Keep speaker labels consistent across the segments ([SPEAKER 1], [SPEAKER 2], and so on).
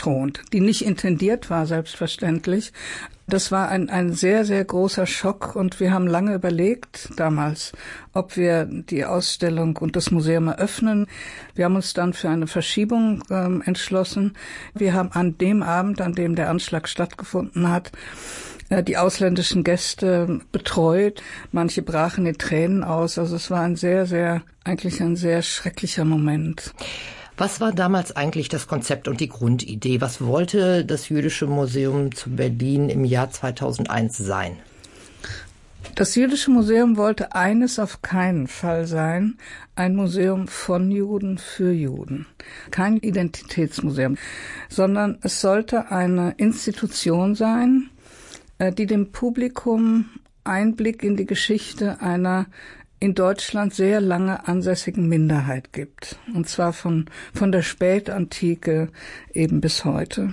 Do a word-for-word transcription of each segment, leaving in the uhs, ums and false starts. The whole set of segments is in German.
[SPEAKER 1] betont, die nicht intendiert war, selbstverständlich. Das war ein, ein sehr, sehr großer Schock und wir haben lange überlegt damals, ob wir die Ausstellung und das Museum eröffnen. Wir haben uns dann für eine Verschiebung ähm, entschlossen. Wir haben an dem Abend, an dem der Anschlag stattgefunden hat, äh, die ausländischen Gäste betreut. Manche brachen in Tränen aus. Also es war ein sehr, sehr, eigentlich ein sehr schrecklicher Moment.
[SPEAKER 2] Was war damals eigentlich das Konzept und die Grundidee? Was wollte das Jüdische Museum zu Berlin im Jahr zweitausendeins sein?
[SPEAKER 1] Das Jüdische Museum wollte eines auf keinen Fall sein, ein Museum von Juden für Juden. Kein Identitätsmuseum, sondern es sollte eine Institution sein, die dem Publikum Einblick in die Geschichte einer in Deutschland sehr lange ansässigen Minderheit gibt. Und zwar von, von der Spätantike eben bis heute.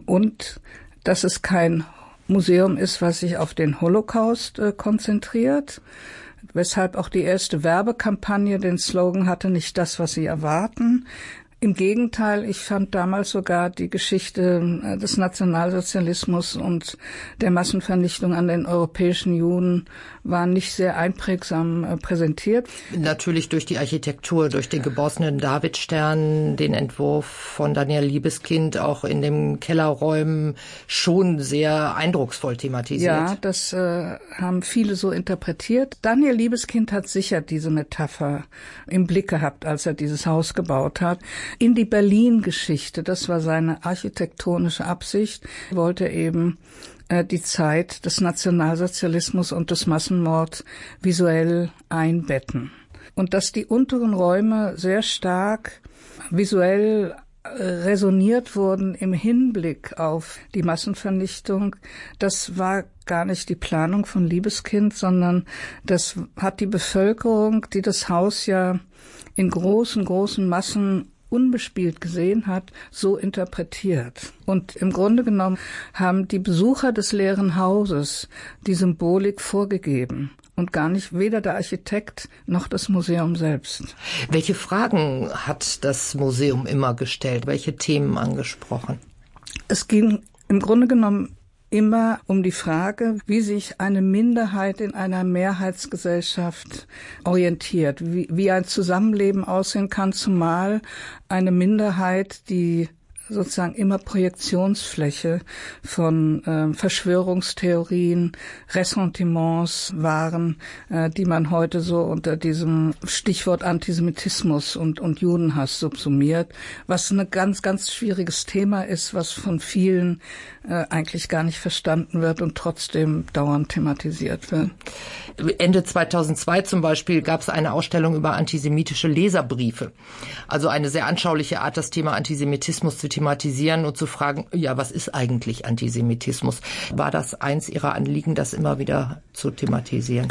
[SPEAKER 1] Und dass es kein Museum ist, was sich auf den Holocaust äh, konzentriert, weshalb auch die erste Werbekampagne den Slogan hatte, nicht das, was Sie erwarten. Im Gegenteil, ich fand damals sogar die Geschichte des Nationalsozialismus und der Massenvernichtung an den europäischen Juden war nicht sehr einprägsam äh, präsentiert.
[SPEAKER 2] Natürlich durch die Architektur, durch den geborstenen Davidstern, den Entwurf von Daniel Liebeskind, auch in den Kellerräumen schon sehr eindrucksvoll thematisiert.
[SPEAKER 1] Ja, das äh, haben viele so interpretiert. Daniel Liebeskind hat sicher diese Metapher im Blick gehabt, als er dieses Haus gebaut hat. In die Berlin-Geschichte, das war seine architektonische Absicht, wollte er eben äh, die Zeit des Nationalsozialismus und des Massenmords visuell einbetten. Und dass die unteren Räume sehr stark visuell äh, resoniert wurden im Hinblick auf die Massenvernichtung, das war gar nicht die Planung von Liebeskind, sondern das hat die Bevölkerung, die das Haus ja in großen, großen Massen unbespielt gesehen hat, so interpretiert. Und im Grunde genommen haben die Besucher des leeren Hauses die Symbolik vorgegeben und gar nicht weder der Architekt noch das Museum selbst.
[SPEAKER 2] Welche Fragen hat das Museum immer gestellt? Welche Themen angesprochen?
[SPEAKER 1] Es ging im Grunde genommen immer um die Frage, wie sich eine Minderheit in einer Mehrheitsgesellschaft orientiert, wie, wie ein Zusammenleben aussehen kann, zumal eine Minderheit, die sozusagen immer Projektionsfläche von äh, Verschwörungstheorien, Ressentiments waren, äh, die man heute so unter diesem Stichwort Antisemitismus und, und Judenhass subsumiert, was ein ganz, ganz schwieriges Thema ist, was von vielen äh, eigentlich gar nicht verstanden wird und trotzdem dauernd thematisiert wird.
[SPEAKER 2] Ende zweitausendzwei zum Beispiel gab es eine Ausstellung über antisemitische Leserbriefe. Also eine sehr anschauliche Art, das Thema Antisemitismus zu thematisieren und zu fragen, ja, was ist eigentlich Antisemitismus? War das eins Ihrer Anliegen, das immer wieder zu thematisieren?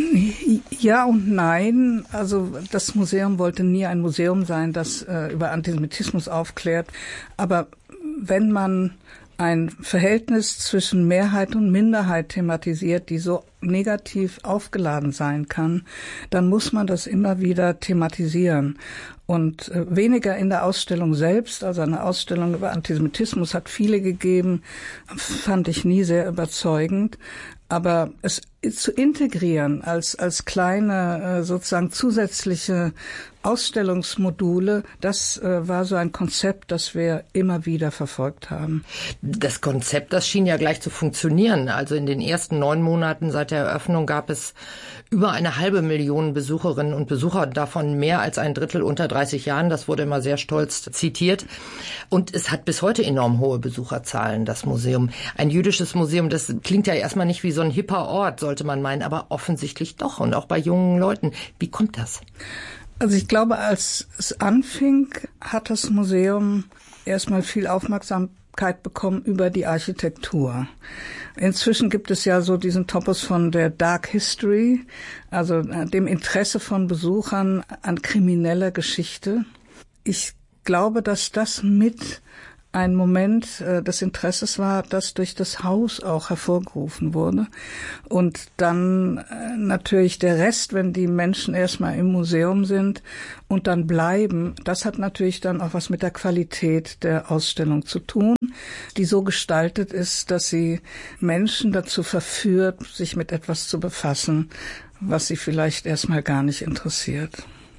[SPEAKER 1] Ja und nein. Also das Museum wollte nie ein Museum sein, das äh, über Antisemitismus aufklärt. Aber wenn man ein Verhältnis zwischen Mehrheit und Minderheit thematisiert, die so negativ aufgeladen sein kann, dann muss man das immer wieder thematisieren. Und äh, weniger in der Ausstellung selbst, also eine Ausstellung über Antisemitismus hat viele gegeben, fand ich nie sehr überzeugend. Aber es zu integrieren als als kleine äh, sozusagen zusätzliche Ausstellungsmodule, das äh, war so ein Konzept, das wir immer wieder verfolgt haben.
[SPEAKER 2] Das Konzept, das schien ja gleich zu funktionieren. Also in den ersten neun Monaten seit der Eröffnung gab es über eine halbe Million Besucherinnen und Besucher, davon mehr als ein Drittel unter dreißig Jahren. Das wurde immer sehr stolz zitiert. Und es hat bis heute enorm hohe Besucherzahlen, das Museum. Ein jüdisches Museum, das klingt ja erstmal nicht wie so ein hipper Ort, sollte man meinen, aber offensichtlich doch und auch bei jungen Leuten. Wie kommt das?
[SPEAKER 1] Also ich glaube, als es anfing, hat das Museum erstmal viel Aufmerksamkeit bekommen über die Architektur. Inzwischen gibt es ja so diesen Topos von der Dark History, also dem Interesse von Besuchern an krimineller Geschichte. Ich glaube, dass das mit ein Moment äh, des Interesses war, das durch das Haus auch hervorgerufen wurde. Und dann äh, natürlich der Rest, wenn die Menschen erstmal im Museum sind und dann bleiben, das hat natürlich dann auch was mit der Qualität der Ausstellung zu tun. die so gestaltet ist, dass sie Menschen dazu verführt, sich mit etwas zu befassen, was sie vielleicht erstmal gar nicht interessiert.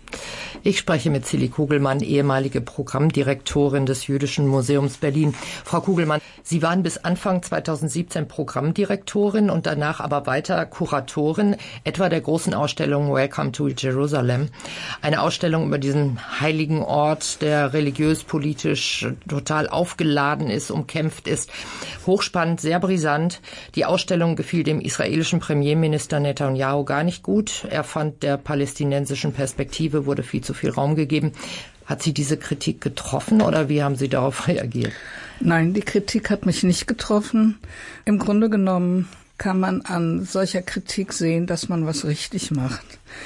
[SPEAKER 2] Ich spreche mit Silly Kugelmann, ehemalige Programmdirektorin des Jüdischen Museums Berlin. Frau Kugelmann, Sie waren bis Anfang zweitausendsiebzehn Programmdirektorin und danach aber weiter Kuratorin, etwa der großen Ausstellung Welcome to Jerusalem. Eine Ausstellung über diesen heiligen Ort, der religiös-politisch total aufgeladen ist, umkämpft ist. Hochspannend, sehr brisant. Die Ausstellung gefiel dem israelischen Premierminister Netanyahu gar nicht gut. Er fand, der palästinensischen Perspektive wurde viel zu viel Raum gegeben. Hat Sie diese Kritik getroffen oder wie haben Sie darauf reagiert?
[SPEAKER 1] Nein, die Kritik hat mich nicht getroffen. Im Grunde genommen kann man an solcher Kritik sehen, dass man was richtig macht.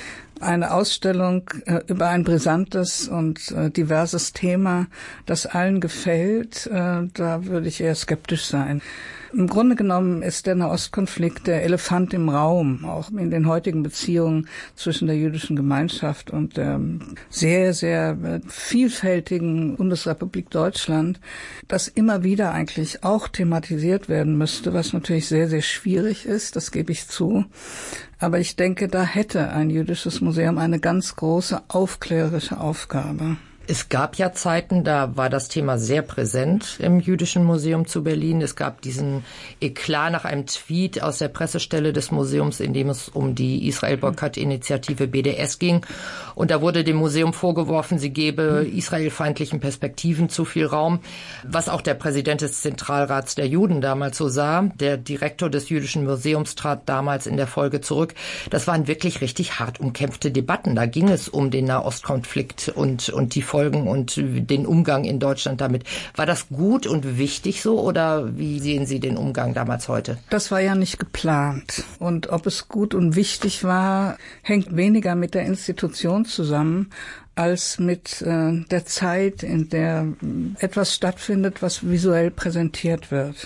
[SPEAKER 1] Eine Ausstellung äh, über ein brisantes und äh, diverses Thema, das allen gefällt, äh, da würde ich eher skeptisch sein. Im Grunde genommen ist der Nahostkonflikt der Elefant im Raum, auch in den heutigen Beziehungen zwischen der jüdischen Gemeinschaft und der sehr, sehr vielfältigen Bundesrepublik Deutschland, das immer wieder eigentlich auch thematisiert werden müsste, was natürlich sehr, sehr schwierig ist, das gebe ich zu. Aber ich denke, da hätte ein jüdisches Museum eine ganz große aufklärerische Aufgabe.
[SPEAKER 2] Es gab ja Zeiten, da war das Thema sehr präsent im Jüdischen Museum zu Berlin. Es gab diesen Eklat nach einem Tweet aus der Pressestelle des Museums, in dem es um die Israel-Boykott-Initiative B D S ging. Und da wurde dem Museum vorgeworfen, sie gebe israelfeindlichen Perspektiven zu viel Raum, was auch der Präsident des Zentralrats der Juden damals so sah. Der Direktor des Jüdischen Museums trat damals in der Folge zurück. Das waren wirklich richtig hart umkämpfte Debatten. Da ging es um den Nahostkonflikt und, und die Folgen und den Umgang in Deutschland damit. War das gut und wichtig so oder wie sehen Sie den Umgang damals heute?
[SPEAKER 1] Das war ja nicht geplant. Und ob es gut und wichtig war, hängt weniger mit der Institution zusammen, als mit äh, der Zeit, in der etwas stattfindet, was visuell präsentiert wird.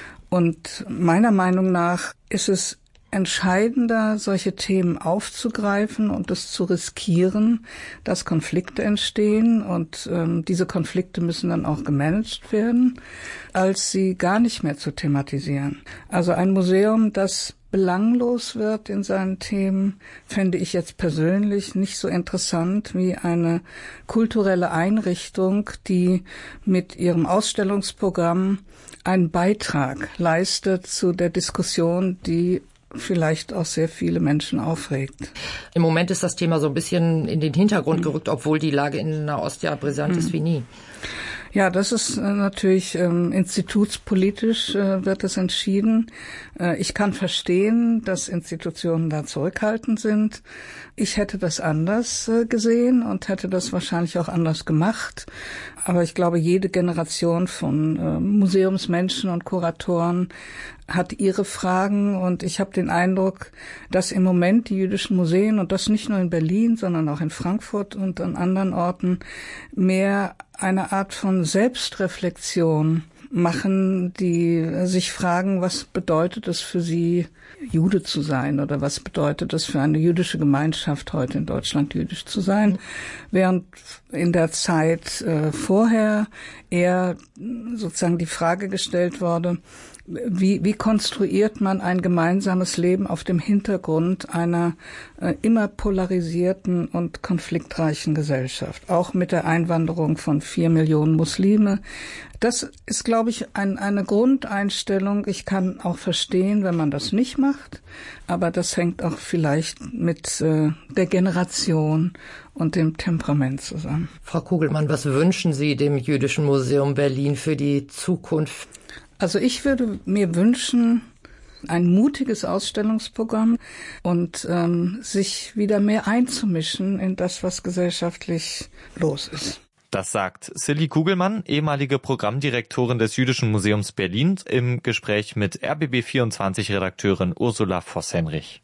[SPEAKER 1] Und meiner Meinung nach ist es entscheidender, solche Themen aufzugreifen und es zu riskieren, dass Konflikte entstehen und ähm, diese Konflikte müssen dann auch gemanagt werden, als sie gar nicht mehr zu thematisieren. Also ein Museum, das belanglos wird in seinen Themen, fände ich jetzt persönlich nicht so interessant wie eine kulturelle Einrichtung, die mit ihrem Ausstellungsprogramm einen Beitrag leistet zu der Diskussion, die vielleicht auch sehr viele Menschen aufregt.
[SPEAKER 2] Im Moment ist das Thema so ein bisschen in den Hintergrund gerückt, obwohl die Lage in Nahost ja brisant ist wie nie.
[SPEAKER 1] Ja, das ist äh, natürlich ähm, institutspolitisch äh, wird es entschieden. Äh, ich kann verstehen, dass Institutionen da zurückhaltend sind. Ich hätte das anders äh, gesehen und hätte das wahrscheinlich auch anders gemacht. Aber ich glaube, jede Generation von äh, Museumsmenschen und Kuratoren hat ihre Fragen und ich habe den Eindruck, dass im Moment die jüdischen Museen, und das nicht nur in Berlin, sondern auch in Frankfurt und an anderen Orten, mehr eine Art von Selbstreflexion machen, die sich fragen, was bedeutet es für sie, Jude zu sein oder was bedeutet es für eine jüdische Gemeinschaft heute in Deutschland, jüdisch zu sein, während in der Zeit äh, vorher eher sozusagen die Frage gestellt wurde, Wie, wie konstruiert man ein gemeinsames Leben auf dem Hintergrund einer äh, immer polarisierten und konfliktreichen Gesellschaft, auch mit der Einwanderung von vier Millionen Muslime. Das ist, glaube ich, ein, eine Grundeinstellung. Ich kann auch verstehen, wenn man das nicht macht, aber das hängt auch vielleicht mit äh, der Generation und dem Temperament zusammen.
[SPEAKER 2] Frau Kugelmann, was wünschen Sie dem Jüdischen Museum Berlin für die Zukunft?
[SPEAKER 1] Also ich würde mir wünschen, ein mutiges Ausstellungsprogramm und ähm, sich wieder mehr einzumischen in das, was gesellschaftlich los ist.
[SPEAKER 3] Das sagt Silly Kugelmann, ehemalige Programmdirektorin des Jüdischen Museums Berlin, im Gespräch mit R B B vierundzwanzig-Redakteurin Ursula Voss-Henrich.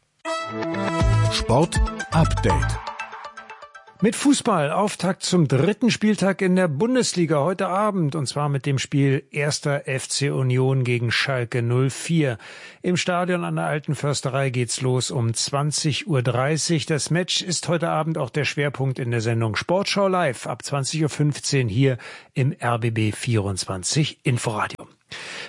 [SPEAKER 4] Sport Update. Mit Fußball, Auftakt zum dritten Spieltag in der Bundesliga heute Abend, und zwar mit dem Spiel erster F C Union gegen Schalke null vier. Im Stadion an der Alten Försterei geht's los um zwanzig Uhr dreißig. Das Match ist heute Abend auch der Schwerpunkt in der Sendung Sportschau live ab zwanzig Uhr fünfzehn hier im R B B vierundzwanzig Inforadio.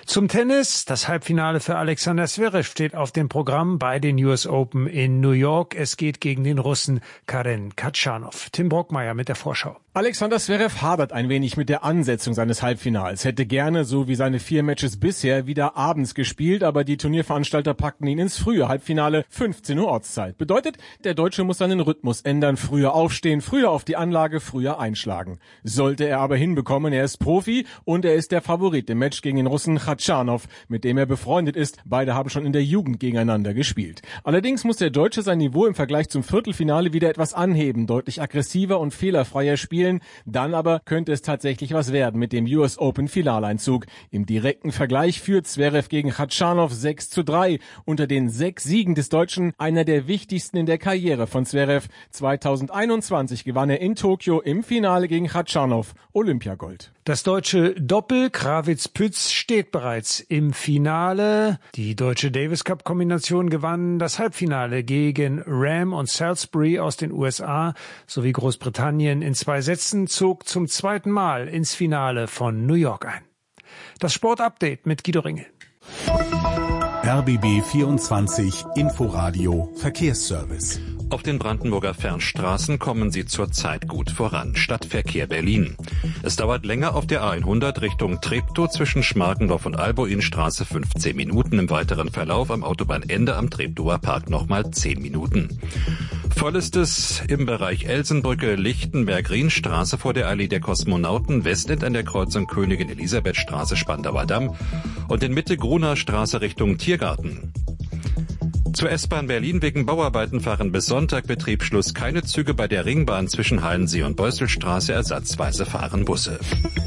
[SPEAKER 4] Zum Tennis. Das Halbfinale für Alexander Zverev steht auf dem Programm bei den U S Open in New York. Es geht gegen den Russen Karen Khachanov. Tim Brockmeier mit der Vorschau.
[SPEAKER 5] Alexander Zverev hadert ein wenig mit der Ansetzung seines Halbfinals. Hätte gerne, so wie seine vier Matches bisher, wieder abends gespielt, aber die Turnierveranstalter packten ihn ins frühe Halbfinale, fünfzehn Uhr Ortszeit. Bedeutet, der Deutsche muss seinen Rhythmus ändern, früher aufstehen, früher auf die Anlage, früher einschlagen. Sollte er aber hinbekommen, er ist Profi und er ist der Favorit im Match gegen den Russen Khachanov, mit dem er befreundet ist. Beide haben schon in der Jugend gegeneinander gespielt. Allerdings muss der Deutsche sein Niveau im Vergleich zum Viertelfinale wieder etwas anheben, deutlich aggressiver und fehlerfreier spielen. Dann aber könnte es tatsächlich was werden mit dem U S Open Finaleinzug. Im direkten Vergleich führt Zverev gegen Khachanov sechs zu drei. Unter den sechs Siegen des Deutschen einer der wichtigsten in der Karriere von Zverev. zweitausendeinundzwanzig gewann er in Tokio im Finale gegen Khachanov Olympiagold.
[SPEAKER 4] Das deutsche Doppel Krawitz-Pütz steht bereits im Finale. Die deutsche Davis-Cup-Kombination gewann das Halbfinale gegen Ram und Salisbury aus den U S A sowie Großbritannien in zwei Sätzen, zog zum zweiten Mal ins Finale von New York ein. Das Sportupdate mit Guido Ringel.
[SPEAKER 6] R B B vierundzwanzig Inforadio Verkehrsservice.
[SPEAKER 7] Auf den Brandenburger Fernstraßen kommen sie zurzeit gut voran. Stadtverkehr Berlin. Es dauert länger auf der A hundert Richtung Treptow zwischen Schmargendorf und Albuinstraße fünfzehn Minuten. Im weiteren Verlauf am Autobahnende am Treptower Park nochmal zehn Minuten. Voll ist es im Bereich Elsenbrücke, Lichtenberg-Rienstraße vor der Allee der Kosmonauten, Westend an der Kreuzung Königin-Elisabeth-Straße, Spandauer Damm und in Mitte Gruner Straße Richtung Tiergarten. Zur S-Bahn Berlin wegen Bauarbeiten fahren bis Sonntag Betriebsschluss keine Züge bei der Ringbahn zwischen Hallensee und Beuselstraße, ersatzweise fahren Busse.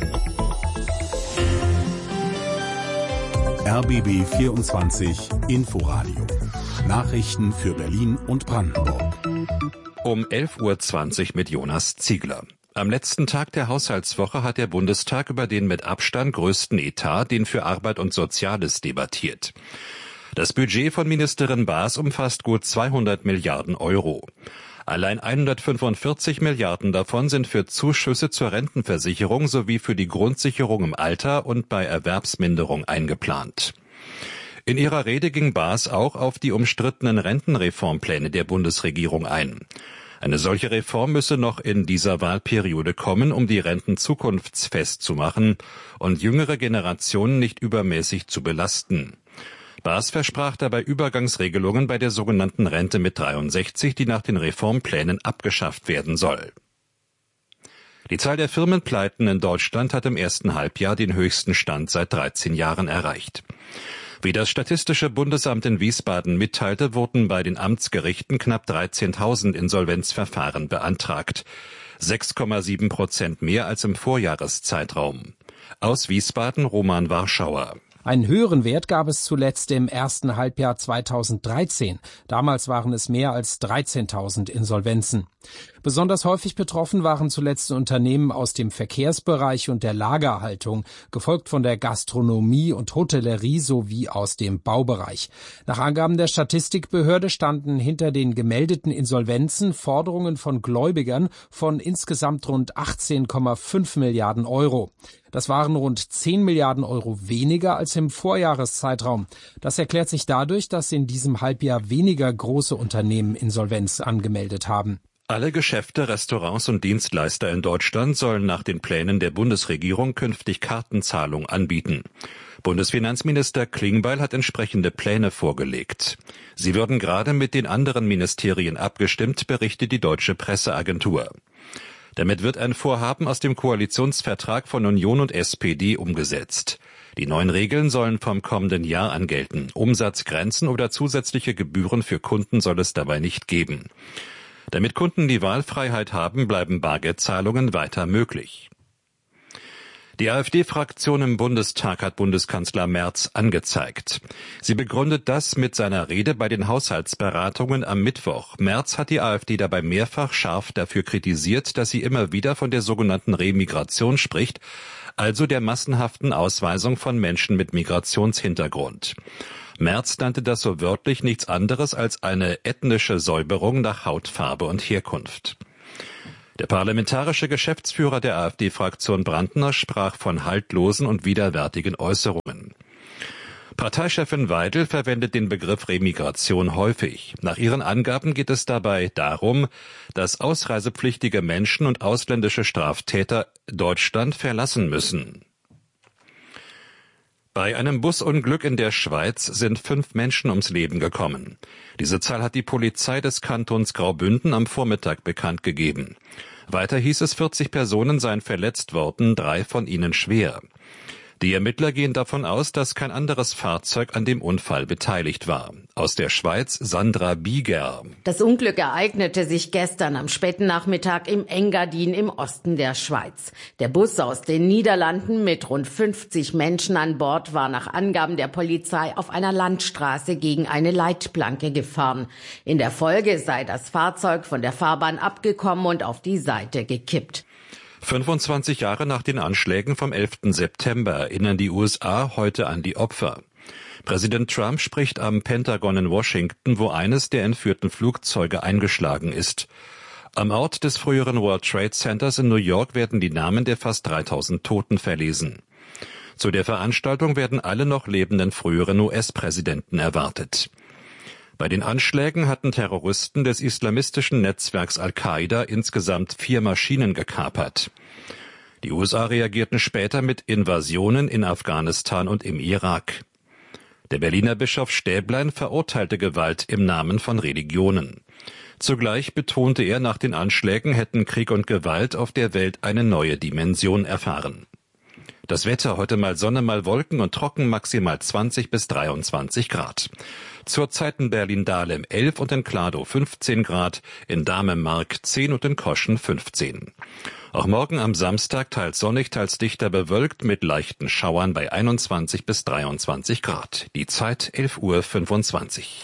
[SPEAKER 6] R B B vierundzwanzig Inforadio. Nachrichten für Berlin und Brandenburg.
[SPEAKER 7] Um elf Uhr zwanzig mit Jonas Ziegler. Am letzten Tag der Haushaltswoche hat der Bundestag über den mit Abstand größten Etat, den für Arbeit und Soziales, debattiert. Das Budget von Ministerin Baas umfasst gut zweihundert Milliarden Euro. Allein hundertfünfundvierzig Milliarden davon sind für Zuschüsse zur Rentenversicherung sowie für die Grundsicherung im Alter und bei Erwerbsminderung eingeplant. In ihrer Rede ging Baas auch auf die umstrittenen Rentenreformpläne der Bundesregierung ein. Eine solche Reform müsse noch in dieser Wahlperiode kommen, um die Renten zukunftsfest zu machen und jüngere Generationen nicht übermäßig zu belasten. Baas versprach dabei Übergangsregelungen bei der sogenannten Rente mit dreiundsechzig, die nach den Reformplänen abgeschafft werden soll. Die Zahl der Firmenpleiten in Deutschland hat im ersten Halbjahr den höchsten Stand seit dreizehn Jahren erreicht. Wie das Statistische Bundesamt in Wiesbaden mitteilte, wurden bei den Amtsgerichten knapp dreizehntausend Insolvenzverfahren beantragt. sechs Komma sieben Prozent mehr als im Vorjahreszeitraum. Aus Wiesbaden Roman Warschauer.
[SPEAKER 8] Einen höheren Wert gab es zuletzt im ersten Halbjahr zweitausenddreizehn. Damals waren es mehr als dreizehntausend Insolvenzen. Besonders häufig betroffen waren zuletzt Unternehmen aus dem Verkehrsbereich und der Lagerhaltung, gefolgt von der Gastronomie und Hotellerie sowie aus dem Baubereich. Nach Angaben der Statistikbehörde standen hinter den gemeldeten Insolvenzen Forderungen von Gläubigern von insgesamt rund achtzehn Komma fünf Milliarden Euro. Das waren rund zehn Milliarden Euro weniger als im Vorjahreszeitraum. Das erklärt sich dadurch, dass in diesem Halbjahr weniger große Unternehmen Insolvenz angemeldet haben.
[SPEAKER 7] Alle Geschäfte, Restaurants und Dienstleister in Deutschland sollen nach den Plänen der Bundesregierung künftig Kartenzahlung anbieten. Bundesfinanzminister Klingbeil hat entsprechende Pläne vorgelegt. Sie würden gerade mit den anderen Ministerien abgestimmt, berichtet die Deutsche Presseagentur. Damit wird ein Vorhaben aus dem Koalitionsvertrag von Union und S P D umgesetzt. Die neuen Regeln sollen vom kommenden Jahr an gelten. Umsatzgrenzen oder zusätzliche Gebühren für Kunden soll es dabei nicht geben. Damit Kunden die Wahlfreiheit haben, bleiben Bargeldzahlungen weiter möglich. Die AfD-Fraktion im Bundestag hat Bundeskanzler Merz angezeigt. Sie begründet das mit seiner Rede bei den Haushaltsberatungen am Mittwoch. Merz hat die AfD dabei mehrfach scharf dafür kritisiert, dass sie immer wieder von der sogenannten Remigration spricht, also der massenhaften Ausweisung von Menschen mit Migrationshintergrund. Merz nannte das so wörtlich nichts anderes als eine ethnische Säuberung nach Hautfarbe und Herkunft. Der parlamentarische Geschäftsführer der AfD-Fraktion Brandner sprach von haltlosen und widerwärtigen Äußerungen. Parteichefin Weidel verwendet den Begriff Remigration häufig. Nach ihren Angaben geht es dabei darum, dass ausreisepflichtige Menschen und ausländische Straftäter Deutschland verlassen müssen. Bei einem Busunglück in der Schweiz sind fünf Menschen ums Leben gekommen. Diese Zahl hat die Polizei des Kantons Graubünden am Vormittag bekannt gegeben. Weiter hieß es, vierzig Personen seien verletzt worden, drei von ihnen schwer. Die Ermittler gehen davon aus, dass kein anderes Fahrzeug an dem Unfall beteiligt war. Aus der Schweiz Sandra Bieger.
[SPEAKER 9] Das Unglück ereignete sich gestern am späten Nachmittag im Engadin im Osten der Schweiz. Der Bus aus den Niederlanden mit rund fünfzig Menschen an Bord war nach Angaben der Polizei auf einer Landstraße gegen eine Leitplanke gefahren. In der Folge sei das Fahrzeug von der Fahrbahn abgekommen und auf die Seite gekippt.
[SPEAKER 7] fünfundzwanzig Jahre nach den Anschlägen vom elften September erinnern die U S A heute an die Opfer. Präsident Trump spricht am Pentagon in Washington, wo eines der entführten Flugzeuge eingeschlagen ist. Am Ort des früheren World Trade Centers in New York werden die Namen der fast dreitausend Toten verlesen. Zu der Veranstaltung werden alle noch lebenden früheren U S-Präsidenten erwartet. Bei den Anschlägen hatten Terroristen des islamistischen Netzwerks Al-Qaida insgesamt vier Maschinen gekapert. Die U S A reagierten später mit Invasionen in Afghanistan und im Irak. Der Berliner Bischof Stäblein verurteilte Gewalt im Namen von Religionen. Zugleich betonte er, nach den Anschlägen hätten Krieg und Gewalt auf der Welt eine neue Dimension erfahren. Das Wetter heute mal Sonne, mal Wolken und trocken, maximal zwanzig bis dreiundzwanzig Grad. Zurzeit in Berlin-Dahlem elf und in Kladow fünfzehn Grad, in Dahmen-Mark zehn und in Koschen fünfzehn. Auch morgen am Samstag teils sonnig, teils dichter bewölkt mit leichten Schauern bei einundzwanzig bis dreiundzwanzig Grad. Die Zeit elf Uhr fünfundzwanzig.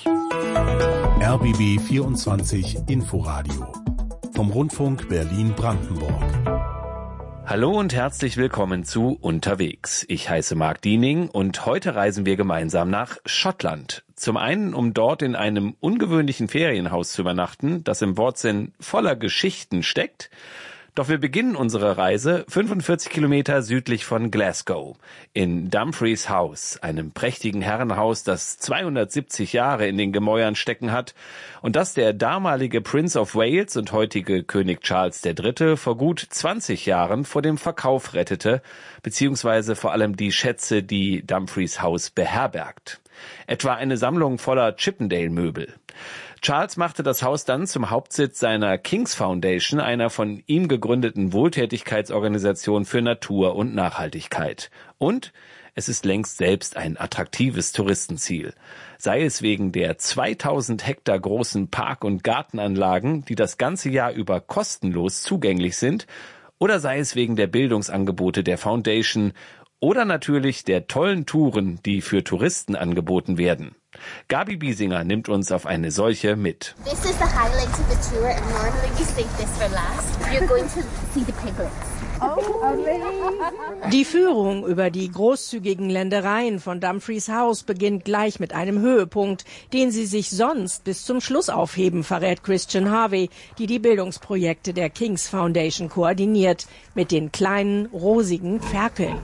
[SPEAKER 6] R B B vierundzwanzig Inforadio vom Rundfunk Berlin-Brandenburg.
[SPEAKER 10] Hallo und herzlich willkommen zu Unterwegs. Ich heiße Marc Diening und heute reisen wir gemeinsam nach Schottland. Zum einen, um dort in einem ungewöhnlichen Ferienhaus zu übernachten, das im Wortsinn voller Geschichten steckt. Doch wir beginnen unsere Reise fünfundvierzig Kilometer südlich von Glasgow, in Dumfries House, einem prächtigen Herrenhaus, das zweihundertsiebzig Jahre in den Gemäuern stecken hat und das der damalige Prince of Wales und heutige König Charles der Dritte vor gut zwanzig Jahren vor dem Verkauf rettete, beziehungsweise vor allem die Schätze, die Dumfries House beherbergt. Etwa eine Sammlung voller Chippendale-Möbel. Charles machte das Haus dann zum Hauptsitz seiner King's Foundation, einer von ihm gegründeten Wohltätigkeitsorganisation für Natur und Nachhaltigkeit. Und es ist längst selbst ein attraktives Touristenziel. Sei es wegen der zweitausend Hektar großen Park- und Gartenanlagen, die das ganze Jahr über kostenlos zugänglich sind, oder sei es wegen der Bildungsangebote der Foundation oder natürlich der tollen Touren, die für Touristen angeboten werden. Gabi Biesinger nimmt uns auf eine solche mit.
[SPEAKER 11] This is the highlight of the tour and normally we save this for last. You're going to see the piglets.
[SPEAKER 12] Oh, amazing. Die Führung über die großzügigen Ländereien von Dumfries House beginnt gleich mit einem Höhepunkt, den sie sich sonst bis zum Schluss aufheben, verrät Christian Harvey, die die Bildungsprojekte der King's Foundation koordiniert, mit den kleinen, rosigen Ferkeln.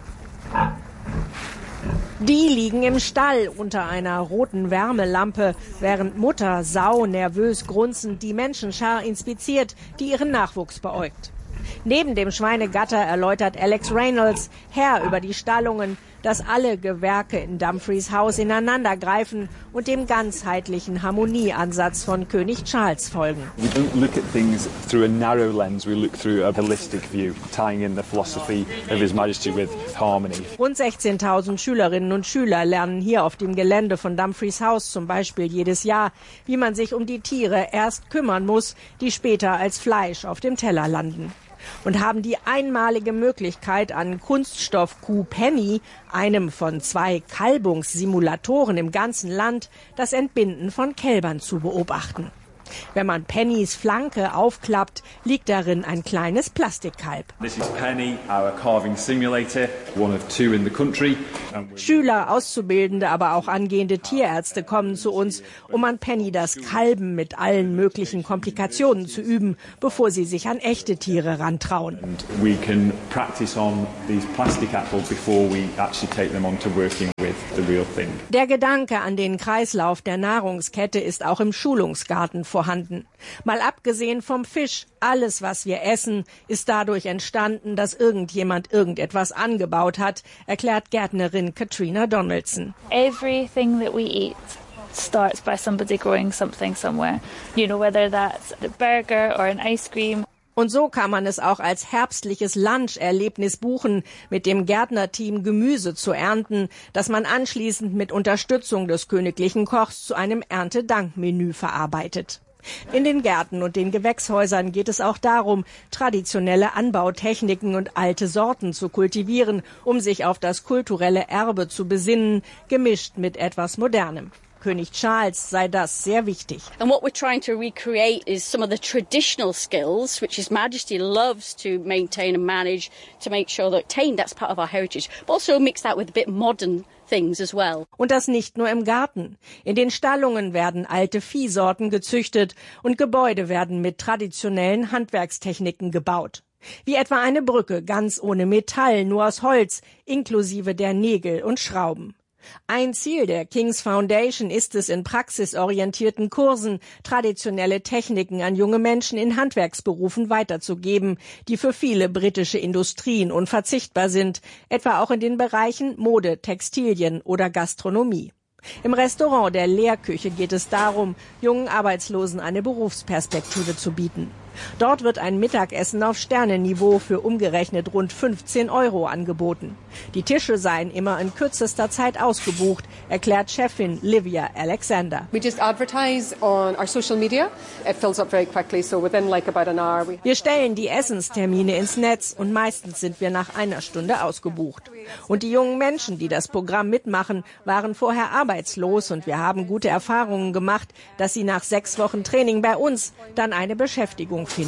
[SPEAKER 12] Die liegen im Stall unter einer roten Wärmelampe, während Mutter Sau nervös grunzend die Menschenschar inspiziert, die ihren Nachwuchs beäugt. Neben dem Schweinegatter erläutert Alex Reynolds, Herr über die Stallungen, dass alle Gewerke in Dumfries House ineinander greifen und dem ganzheitlichen Harmonieansatz von König Charles folgen.
[SPEAKER 13] We don't look at things through a narrow lens, we look through a holistic view, tying in the philosophy of His Majesty with harmony.
[SPEAKER 12] Rund sechzehntausend Schülerinnen und Schüler lernen hier auf dem Gelände von Dumfries House zum Beispiel jedes Jahr, wie man sich um die Tiere erst kümmern muss, die später als Fleisch auf dem Teller landen. Und haben die einmalige Möglichkeit, an Kunststoff-Kuh Penny, einem von zwei Kalbungssimulatoren im ganzen Land, das Entbinden von Kälbern zu beobachten. Wenn man Pennys Flanke aufklappt, liegt darin ein kleines Plastikkalb.
[SPEAKER 13] This is Penny, our carving simulator, one of two in the country.
[SPEAKER 12] Schüler, Auszubildende, aber auch angehende Tierärzte kommen zu uns, um an Penny das Kalben mit allen möglichen Komplikationen zu üben, bevor sie sich an echte Tiere rantrauen.
[SPEAKER 13] And we can practice on these plastic apples before we actually take them on to working with the real thing.
[SPEAKER 12] Der Gedanke an den Kreislauf der Nahrungskette ist auch im Schulungsgarten vorhanden. Mal abgesehen vom Fisch, alles, was wir essen, ist dadurch entstanden, dass irgendjemand irgendetwas angebaut hat, erklärt Gärtnerin Katrina Donaldson.
[SPEAKER 14] Everything that we eat starts by somebody growing something somewhere. You know, whether that's a burger or an ice cream.
[SPEAKER 12] Und so kann man es auch als herbstliches Luncherlebnis buchen, mit dem Gärtnerteam Gemüse zu ernten, das man anschließend mit Unterstützung des königlichen Kochs zu einem Erntedankmenü verarbeitet. In den Gärten und den Gewächshäusern geht es auch darum, traditionelle Anbautechniken und alte Sorten zu kultivieren, um sich auf das kulturelle Erbe zu besinnen, gemischt mit etwas Modernem. König Charles sei das sehr wichtig.
[SPEAKER 15] And what we're trying to recreate is some of the traditional skills, which His Majesty loves to maintain and manage, to make sure that retain that's part of our heritage, but also mix that with a bit modern things as well.
[SPEAKER 12] Und das nicht nur im Garten. In den Stallungen werden alte Viehsorten gezüchtet und Gebäude werden mit traditionellen Handwerkstechniken gebaut. Wie etwa eine Brücke, ganz ohne Metall, nur aus Holz, inklusive der Nägel und Schrauben. Ein Ziel der King's Foundation ist es, in praxisorientierten Kursen traditionelle Techniken an junge Menschen in Handwerksberufen weiterzugeben, die für viele britische Industrien unverzichtbar sind, etwa auch in den Bereichen Mode, Textilien oder Gastronomie. Im Restaurant der Lehrküche geht es darum, jungen Arbeitslosen eine Berufsperspektive zu bieten. Dort wird ein Mittagessen auf Sternenniveau für umgerechnet rund fünfzehn Euro angeboten. Die Tische seien immer in kürzester Zeit ausgebucht, erklärt Chefin Livia Alexander.
[SPEAKER 16] We just advertise on our social media. It fills up very quickly, so within like about an hour. We
[SPEAKER 12] wir stellen die Essenstermine ins Netz und meistens sind wir nach einer Stunde ausgebucht. Und die jungen Menschen, die das Programm mitmachen, waren vorher arbeitslos und wir haben gute Erfahrungen gemacht, dass sie nach sechs Wochen Training bei uns dann eine Beschäftigung finden.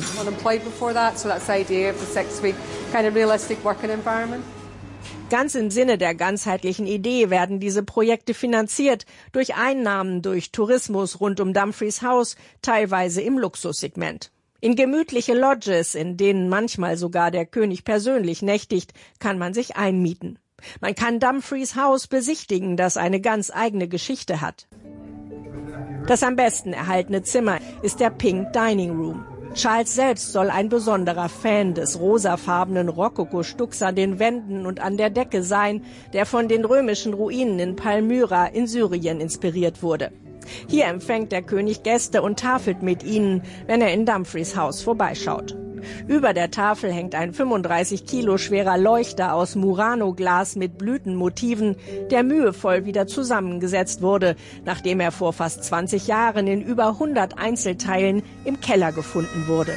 [SPEAKER 12] Ganz im Sinne der ganzheitlichen Idee werden diese Projekte finanziert durch Einnahmen durch Tourismus rund um Dumfries House, teilweise im Luxussegment. In gemütliche Lodges, in denen manchmal sogar der König persönlich nächtigt, kann man sich einmieten. Man kann Dumfries House besichtigen, das eine ganz eigene Geschichte hat. Das am besten erhaltene Zimmer ist der Pink Dining Room. Charles selbst soll ein besonderer Fan des rosafarbenen Rokoko-Stucks an den Wänden und an der Decke sein, der von den römischen Ruinen in Palmyra in Syrien inspiriert wurde. Hier empfängt der König Gäste und tafelt mit ihnen, wenn er in Dumfries Haus vorbeischaut. Über der Tafel hängt ein fünfunddreißig Kilo schwerer Leuchter aus Murano-Glas mit Blütenmotiven, der mühevoll wieder zusammengesetzt wurde, nachdem er vor fast zwanzig Jahren in über hundert Einzelteilen im Keller gefunden wurde.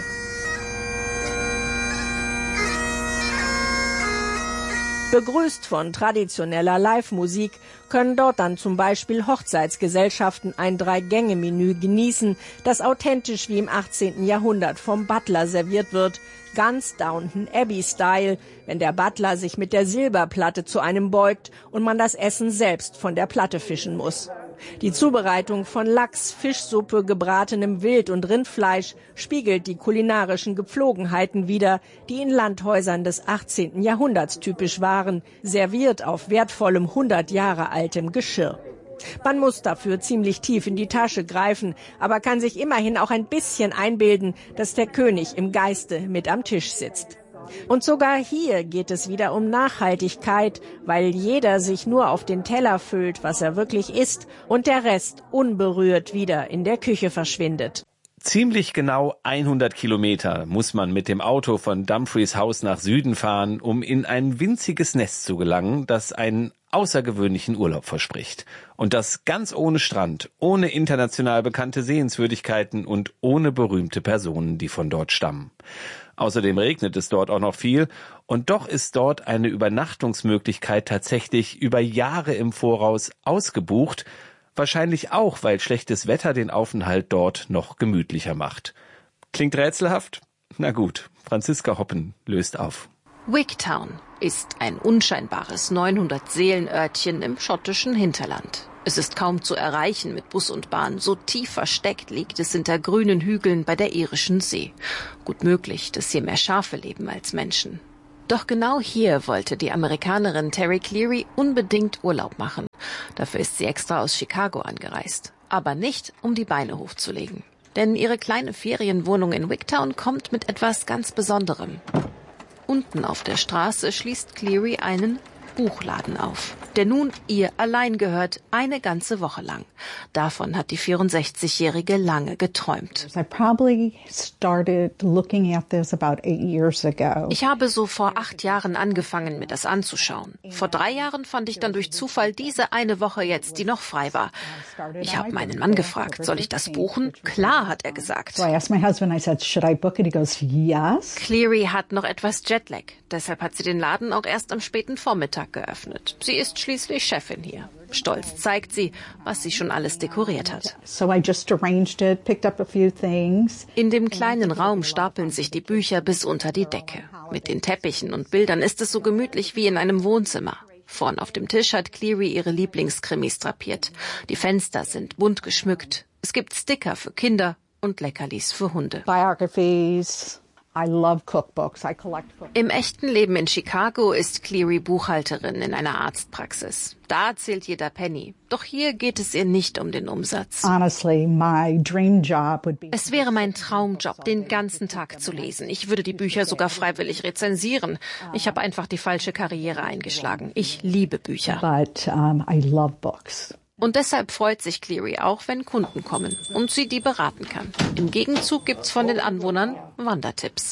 [SPEAKER 12] Begrüßt von traditioneller Live-Musik können dort dann zum Beispiel Hochzeitsgesellschaften ein Drei-Gänge-Menü genießen, das authentisch wie im achtzehnten Jahrhundert vom Butler serviert wird, ganz Downton Abbey-Style, wenn der Butler sich mit der Silberplatte zu einem beugt und man das Essen selbst von der Platte fischen muss. Die Zubereitung von Lachs, Fischsuppe, gebratenem Wild- und Rindfleisch spiegelt die kulinarischen Gepflogenheiten wider, die in Landhäusern des achtzehnten Jahrhunderts typisch waren, serviert auf wertvollem hundert Jahre altem Geschirr. Man muss dafür ziemlich tief in die Tasche greifen, aber kann sich immerhin auch ein bisschen einbilden, dass der König im Geiste mit am Tisch sitzt. Und sogar hier geht es wieder um Nachhaltigkeit, weil jeder sich nur auf den Teller füllt, was er wirklich isst, und der Rest unberührt wieder in der Küche verschwindet.
[SPEAKER 10] Ziemlich genau hundert Kilometer muss man mit dem Auto von Dumfries House nach Süden fahren, um in ein winziges Nest zu gelangen, das einen außergewöhnlichen Urlaub verspricht. Und das ganz ohne Strand, ohne international bekannte Sehenswürdigkeiten und ohne berühmte Personen, die von dort stammen. Außerdem regnet es dort auch noch viel und doch ist dort eine Übernachtungsmöglichkeit tatsächlich über Jahre im Voraus ausgebucht, Wahrscheinlich auch, weil schlechtes Wetter den Aufenthalt dort noch gemütlicher macht. Klingt rätselhaft? Na gut, Franziska Hoppen löst auf.
[SPEAKER 17] Wigtown ist ein unscheinbares neunhundert-Seelen-Örtchen im schottischen Hinterland. Es ist kaum zu erreichen mit Bus und Bahn, so tief versteckt liegt es hinter grünen Hügeln bei der irischen See. Gut möglich, dass hier mehr Schafe leben als Menschen. Doch genau hier wollte die Amerikanerin Terry Cleary unbedingt Urlaub machen. Dafür ist sie extra aus Chicago angereist. Aber nicht, um die Beine hochzulegen. Denn ihre kleine Ferienwohnung in Wigtown kommt mit etwas ganz Besonderem. Unten auf der Straße schließt Cleary einen Buchladen auf, der nun ihr allein gehört, eine ganze Woche lang. Davon hat die vierundsechzigjährige lange geträumt. Ich habe so vor acht Jahren angefangen, mir das anzuschauen. Vor drei Jahren fand ich dann durch Zufall diese eine Woche jetzt, die noch frei war. Ich habe meinen Mann gefragt, soll ich das buchen? Klar, hat er gesagt. Cleary hat noch etwas Jetlag. Deshalb hat sie den Laden auch erst am späten Vormittag geöffnet. Sie ist schließlich Chefin hier. Stolz zeigt sie, was sie schon alles dekoriert hat. In dem kleinen Raum stapeln sich die Bücher bis unter die Decke. Mit den Teppichen und Bildern ist es so gemütlich wie in einem Wohnzimmer. Vorn auf dem Tisch hat Cleary ihre Lieblingskrimis drapiert. Die Fenster sind bunt geschmückt. Es gibt Sticker für Kinder und Leckerlis für Hunde. Biographies. I love cookbooks. I collect cookbooks. Im echten Leben in Chicago ist Cleary Buchhalterin in einer Arztpraxis. Da zählt jeder Penny. Doch hier geht es ihr nicht um den Umsatz. Honestly, my dream job would be es wäre mein Traumjob, den ganzen Tag zu lesen. Ich würde die Bücher sogar freiwillig rezensieren. Ich habe einfach die falsche Karriere eingeschlagen. Ich liebe Bücher. But um, I love books. Und deshalb freut sich Cleary auch, wenn Kunden kommen und sie die beraten kann. Im Gegenzug gibt's von den Anwohnern Wandertipps.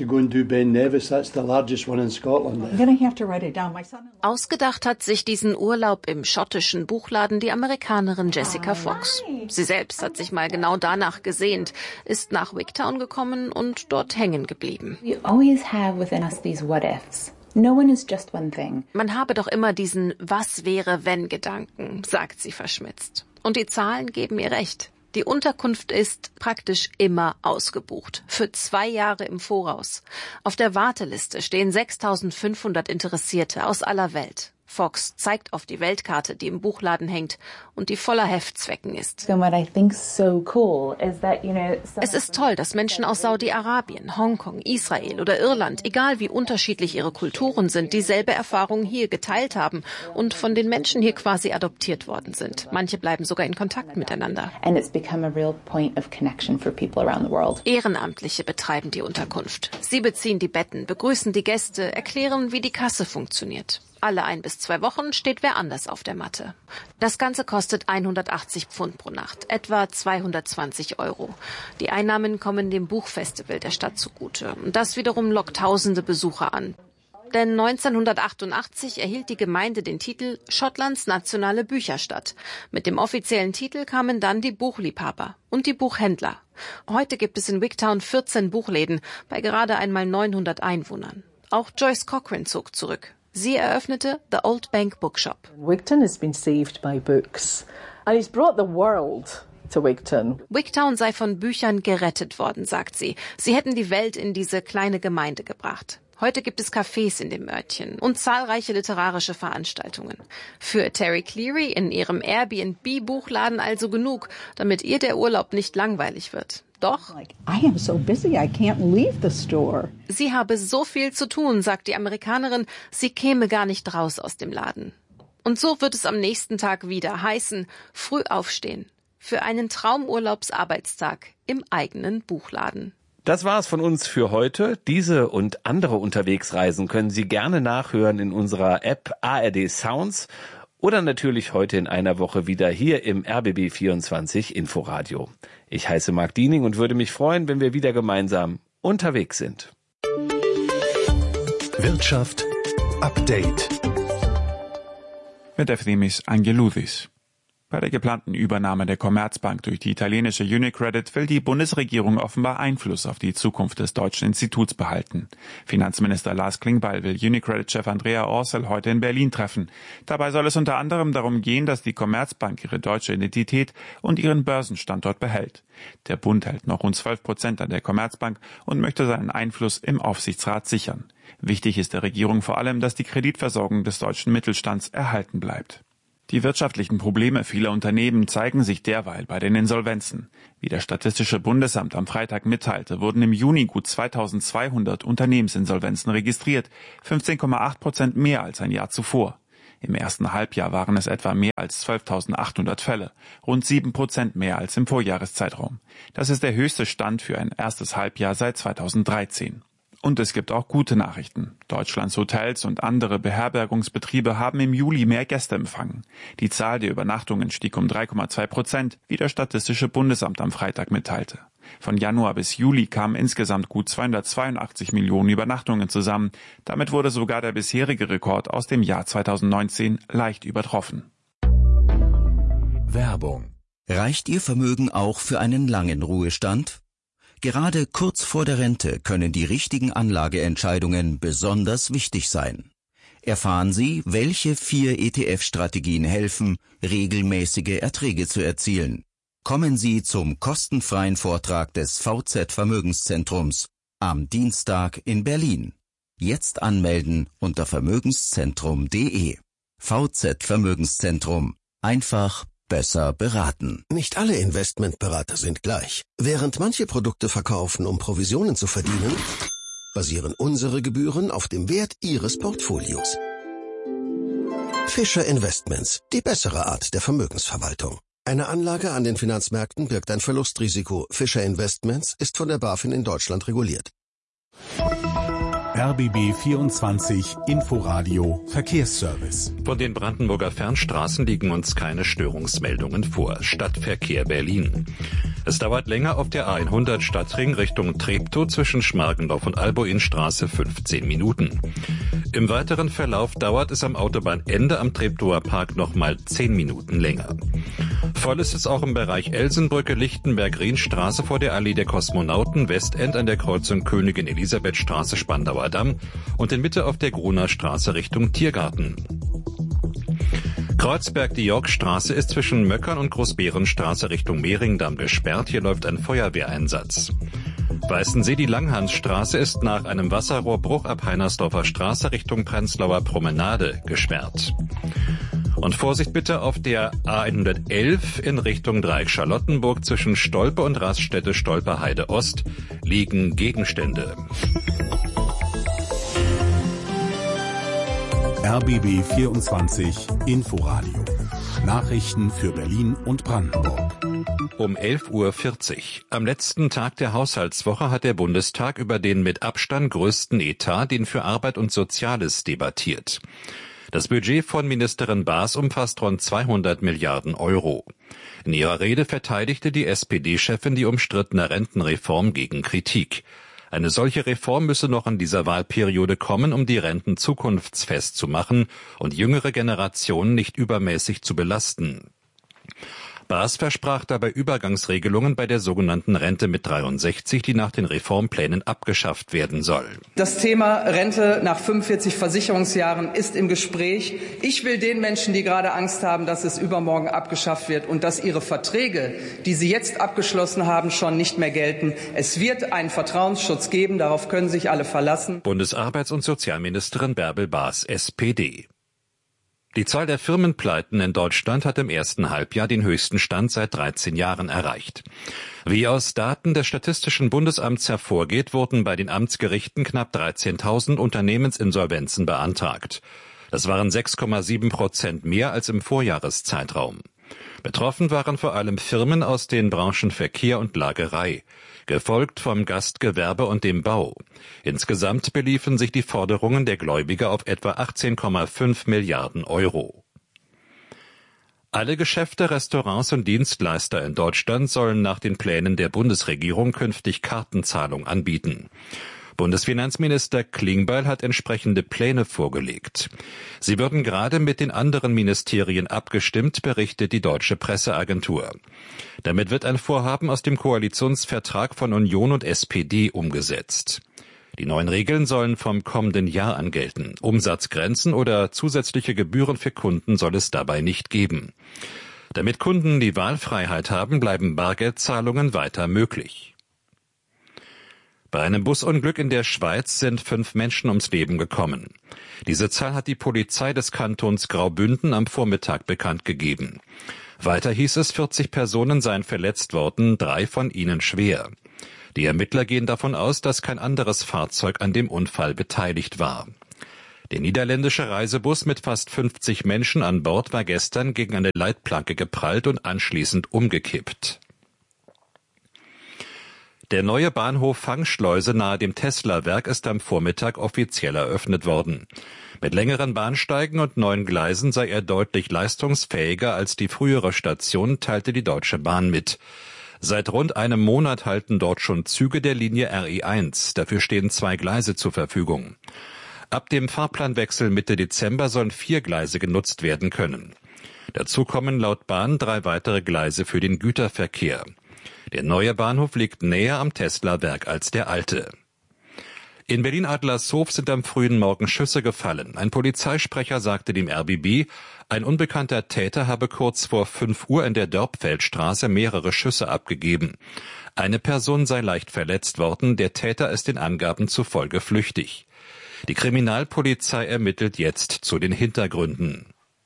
[SPEAKER 17] Ausgedacht hat sich diesen Urlaub im schottischen Buchladen die Amerikanerin Jessica Fox. Sie selbst hat sich mal genau danach gesehnt, ist nach Wigtown gekommen und dort hängen geblieben. We always have within us these what ifs. No one is just one thing. Man habe doch immer diesen Was-wäre-wenn-Gedanken, sagt sie verschmitzt. Und die Zahlen geben ihr recht. Die Unterkunft ist praktisch immer ausgebucht. Für zwei Jahre im Voraus. Auf der Warteliste stehen sechstausendfünfhundert Interessierte aus aller Welt. Fox zeigt auf die Weltkarte, die im Buchladen hängt und die voller Heftzwecken ist. Es ist toll, dass Menschen aus Saudi-Arabien, Hongkong, Israel oder Irland, egal wie unterschiedlich ihre Kulturen sind, dieselbe Erfahrung hier geteilt haben und von den Menschen hier quasi adoptiert worden sind. Manche bleiben sogar in Kontakt miteinander. Ehrenamtliche betreiben die Unterkunft. Sie beziehen die Betten, begrüßen die Gäste, erklären, wie die Kasse funktioniert. Alle ein bis zwei Wochen steht wer anders auf der Matte. Das Ganze kostet hundertachtzig Pfund pro Nacht, etwa zweihundertzwanzig Euro. Die Einnahmen kommen dem Buchfestival der Stadt zugute. Und das wiederum lockt tausende Besucher an. Denn neunzehnhundertachtundachtzig erhielt die Gemeinde den Titel Schottlands nationale Bücherstadt. Mit dem offiziellen Titel kamen dann die Buchliebhaber und die Buchhändler. Heute gibt es in Wigtown vierzehn Buchläden bei gerade einmal neunhundert Einwohnern. Auch Joyce Cochran zog zurück. Sie eröffnete The Old Bank Bookshop.
[SPEAKER 18] Wigtown has been saved by books and it's brought the world to Wigtown.
[SPEAKER 17] Wigtown sei von Büchern gerettet worden, sagt sie. Sie hätten die Welt in diese kleine Gemeinde gebracht. Heute gibt es Cafés in dem Örtchen und zahlreiche literarische Veranstaltungen. Für Terry Cleary in ihrem Airbnb-Buchladen also genug, damit ihr der Urlaub nicht langweilig wird. Doch sie habe so viel zu tun, sagt die Amerikanerin, sie käme gar nicht raus aus dem Laden. Und so wird es am nächsten Tag wieder heißen, früh aufstehen für einen Traumurlaubsarbeitstag im eigenen Buchladen.
[SPEAKER 10] Das war's von uns für heute. Diese und andere Unterwegsreisen können Sie gerne nachhören in unserer App A R D Sounds oder natürlich heute in einer Woche wieder hier im R B B vierundzwanzig Inforadio. Ich heiße Marc Diening und würde mich freuen, wenn wir wieder gemeinsam unterwegs sind.
[SPEAKER 6] Wirtschaft Update mit Ευθύμης Αγγελούδης.
[SPEAKER 19] Bei der geplanten Übernahme der Commerzbank durch die italienische UniCredit will die Bundesregierung offenbar Einfluss auf die Zukunft des deutschen Instituts behalten. Finanzminister Lars Klingbeil will UniCredit-Chef Andrea Orcel heute in Berlin treffen. Dabei soll es unter anderem darum gehen, dass die Commerzbank ihre deutsche Identität und ihren Börsenstandort behält. Der Bund hält noch rund zwölf Prozent an der Commerzbank und möchte seinen Einfluss im Aufsichtsrat sichern. Wichtig ist der Regierung vor allem, dass die Kreditversorgung des deutschen Mittelstands erhalten bleibt. Die wirtschaftlichen Probleme vieler Unternehmen zeigen sich derweil bei den Insolvenzen. Wie das Statistische Bundesamt am Freitag mitteilte, wurden im Juni gut zweitausendzweihundert Unternehmensinsolvenzen registriert, fünfzehn Komma acht Prozent mehr als ein Jahr zuvor. Im ersten Halbjahr waren es etwa mehr als zwölftausendachthundert Fälle, rund sieben Prozent mehr als im Vorjahreszeitraum. Das ist der höchste Stand für ein erstes Halbjahr seit zweitausenddreizehn. Und es gibt auch gute Nachrichten. Deutschlands Hotels und andere Beherbergungsbetriebe haben im Juli mehr Gäste empfangen. Die Zahl der Übernachtungen stieg um drei Komma zwei Prozent, wie das Statistische Bundesamt am Freitag mitteilte. Von Januar bis Juli kamen insgesamt gut zweihundertzweiundachtzig Millionen Übernachtungen zusammen. Damit wurde sogar der bisherige Rekord aus dem Jahr zweitausendneunzehn leicht übertroffen.
[SPEAKER 20] Werbung. Reicht Ihr Vermögen auch für einen langen Ruhestand? Gerade kurz vor der Rente können die richtigen Anlageentscheidungen besonders wichtig sein. Erfahren Sie, welche vier E T F-Strategien helfen, regelmäßige Erträge zu erzielen. Kommen Sie zum kostenfreien Vortrag des V Z Vermögenszentrums am Dienstag in Berlin. Jetzt anmelden unter vermögenszentrum punkt de. V Z Vermögenszentrum. Einfach besser beraten.
[SPEAKER 21] Nicht alle Investmentberater sind gleich. Während manche Produkte verkaufen, um Provisionen zu verdienen, basieren unsere Gebühren auf dem Wert Ihres Portfolios. Fischer Investments, die bessere Art der Vermögensverwaltung. Eine Anlage an den Finanzmärkten birgt ein Verlustrisiko. Fischer Investments ist von der BaFin in Deutschland reguliert.
[SPEAKER 6] R B B vierundzwanzig Inforadio Verkehrsservice.
[SPEAKER 7] Von den Brandenburger Fernstraßen liegen uns keine Störungsmeldungen vor. Stadtverkehr Berlin. Es dauert länger auf der A hundert Stadtring Richtung Treptow zwischen Schmargendorf und Alboinstraße fünfzehn Minuten. Im weiteren Verlauf dauert es am Autobahnende am Treptower Park nochmal zehn Minuten länger. Voll ist es auch im Bereich Elsenbrücke, Lichtenberg-Rienstraße vor der Allee der Kosmonauten, Westend an der Kreuzung Königin Elisabeth Straße, Spandauer Damm und in Mitte auf der Gruner Straße Richtung Tiergarten. Kreuzberg-die-York-Straße ist zwischen Möckern und Großbärenstraße Richtung Mehringdamm gesperrt. Hier läuft ein Feuerwehreinsatz. Weißensee, die Langhansstraße ist nach einem Wasserrohrbruch ab Heinersdorfer Straße Richtung Prenzlauer Promenade gesperrt. Und Vorsicht bitte auf der A hundertelf in Richtung Dreieck Charlottenburg zwischen Stolpe und Raststätte Stolperheide Ost liegen Gegenstände.
[SPEAKER 6] R B B vierundzwanzig Inforadio. Nachrichten für Berlin und Brandenburg.
[SPEAKER 7] Um elf Uhr vierzig. Am letzten Tag der Haushaltswoche hat der Bundestag über den mit Abstand größten Etat, den für Arbeit und Soziales, debattiert. Das Budget von Ministerin Baas umfasst rund zweihundert Milliarden Euro. In ihrer Rede verteidigte die S P D-Chefin die umstrittene Rentenreform gegen Kritik. Eine solche Reform müsse noch in dieser Wahlperiode kommen, um die Renten zukunftsfest zu machen und jüngere Generationen nicht übermäßig zu belasten. Baas versprach dabei Übergangsregelungen bei der sogenannten Rente mit dreiundsechzig, die nach den Reformplänen abgeschafft werden soll.
[SPEAKER 22] Das Thema Rente nach fünfundvierzig Versicherungsjahren ist im Gespräch. Ich will den Menschen, die gerade Angst haben, dass es übermorgen abgeschafft wird und dass ihre Verträge, die sie jetzt abgeschlossen haben, schon nicht mehr gelten. Es wird einen Vertrauensschutz geben, darauf können sich alle verlassen.
[SPEAKER 7] Bundesarbeits- und Sozialministerin Bärbel Baas, S P D. Die Zahl der Firmenpleiten in Deutschland hat im ersten Halbjahr den höchsten Stand seit dreizehn Jahren erreicht. Wie aus Daten des Statistischen Bundesamts hervorgeht, wurden bei den Amtsgerichten knapp dreizehntausend Unternehmensinsolvenzen beantragt. Das waren sechs Komma sieben Prozent mehr als im Vorjahreszeitraum. Betroffen waren vor allem Firmen aus den Branchen Verkehr und Lagerei, gefolgt vom Gastgewerbe und dem Bau. Insgesamt beliefen sich die Forderungen der Gläubiger auf etwa achtzehn Komma fünf Milliarden Euro. Alle Geschäfte, Restaurants und Dienstleister in Deutschland sollen nach den Plänen der Bundesregierung künftig Kartenzahlung anbieten. Bundesfinanzminister Klingbeil hat entsprechende Pläne vorgelegt. Sie würden gerade mit den anderen Ministerien abgestimmt, berichtet die Deutsche Presseagentur. Damit wird ein Vorhaben aus dem Koalitionsvertrag von Union und S P D umgesetzt. Die neuen Regeln sollen vom kommenden Jahr an gelten. Umsatzgrenzen oder zusätzliche Gebühren für Kunden soll es dabei nicht geben. Damit Kunden die Wahlfreiheit haben, bleiben Bargeldzahlungen weiter möglich. Bei einem Busunglück in der Schweiz sind fünf Menschen ums Leben gekommen. Diese Zahl hat die Polizei des Kantons Graubünden am Vormittag bekannt gegeben. Weiter hieß es, vierzig Personen seien verletzt worden, drei von ihnen schwer. Die Ermittler gehen davon aus, dass kein anderes Fahrzeug an dem Unfall beteiligt war. Der niederländische Reisebus mit fast fünfzig Menschen an Bord war gestern gegen eine Leitplanke geprallt und anschließend umgekippt. Der neue Bahnhof Fangschleuse nahe dem Tesla-Werk ist am Vormittag offiziell eröffnet worden. Mit längeren Bahnsteigen und neuen Gleisen sei er deutlich leistungsfähiger als die frühere Station, teilte die Deutsche Bahn mit. Seit rund einem Monat halten dort schon Züge der Linie R E eins. Dafür stehen zwei Gleise zur Verfügung. Ab dem Fahrplanwechsel Mitte Dezember sollen vier Gleise genutzt werden können. Dazu kommen laut Bahn drei weitere Gleise für den Güterverkehr. Der neue Bahnhof liegt näher am Tesla-Werk als der alte. In Berlin-Adlershof sind am frühen Morgen Schüsse gefallen. Ein Polizeisprecher sagte dem R B B, ein unbekannter Täter habe kurz vor fünf Uhr in der Dörpfeldstraße mehrere Schüsse abgegeben. Eine Person sei leicht verletzt worden, der Täter ist den Angaben zufolge flüchtig. Die Kriminalpolizei ermittelt jetzt zu den Hintergründen.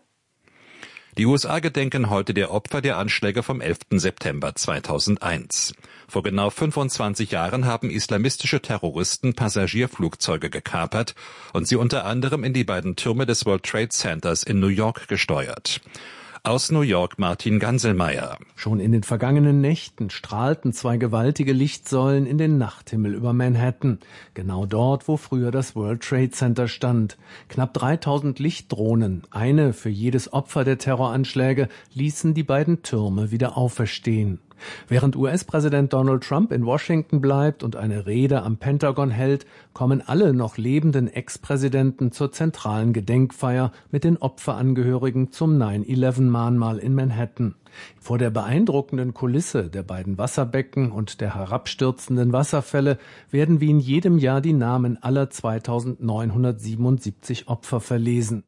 [SPEAKER 7] Die U S A gedenken heute der Opfer der Anschläge vom elften September zweitausendeins. Vor genau fünfundzwanzig Jahren haben islamistische Terroristen Passagierflugzeuge gekapert und sie unter anderem in die beiden Türme des World Trade Centers in New York gesteuert. Aus New York Martin Ganselmeier.
[SPEAKER 1] Schon in den vergangenen Nächten strahlten zwei gewaltige Lichtsäulen in den Nachthimmel über Manhattan. Genau dort, wo früher das World Trade Center stand. Knapp dreitausend Lichtdrohnen, eine für jedes Opfer der Terroranschläge, ließen die beiden Türme wieder auferstehen. Während U S-Präsident Donald Trump in Washington bleibt und eine Rede am Pentagon hält, kommen alle noch lebenden Ex-Präsidenten zur zentralen Gedenkfeier mit den Opferangehörigen zum nine eleven Mahnmal in Manhattan. Vor der beeindruckenden Kulisse der beiden Wasserbecken und der herabstürzenden Wasserfälle werden wie in jedem Jahr die Namen aller zweitausendneunhundertsiebenundsiebzig Opfer verlesen.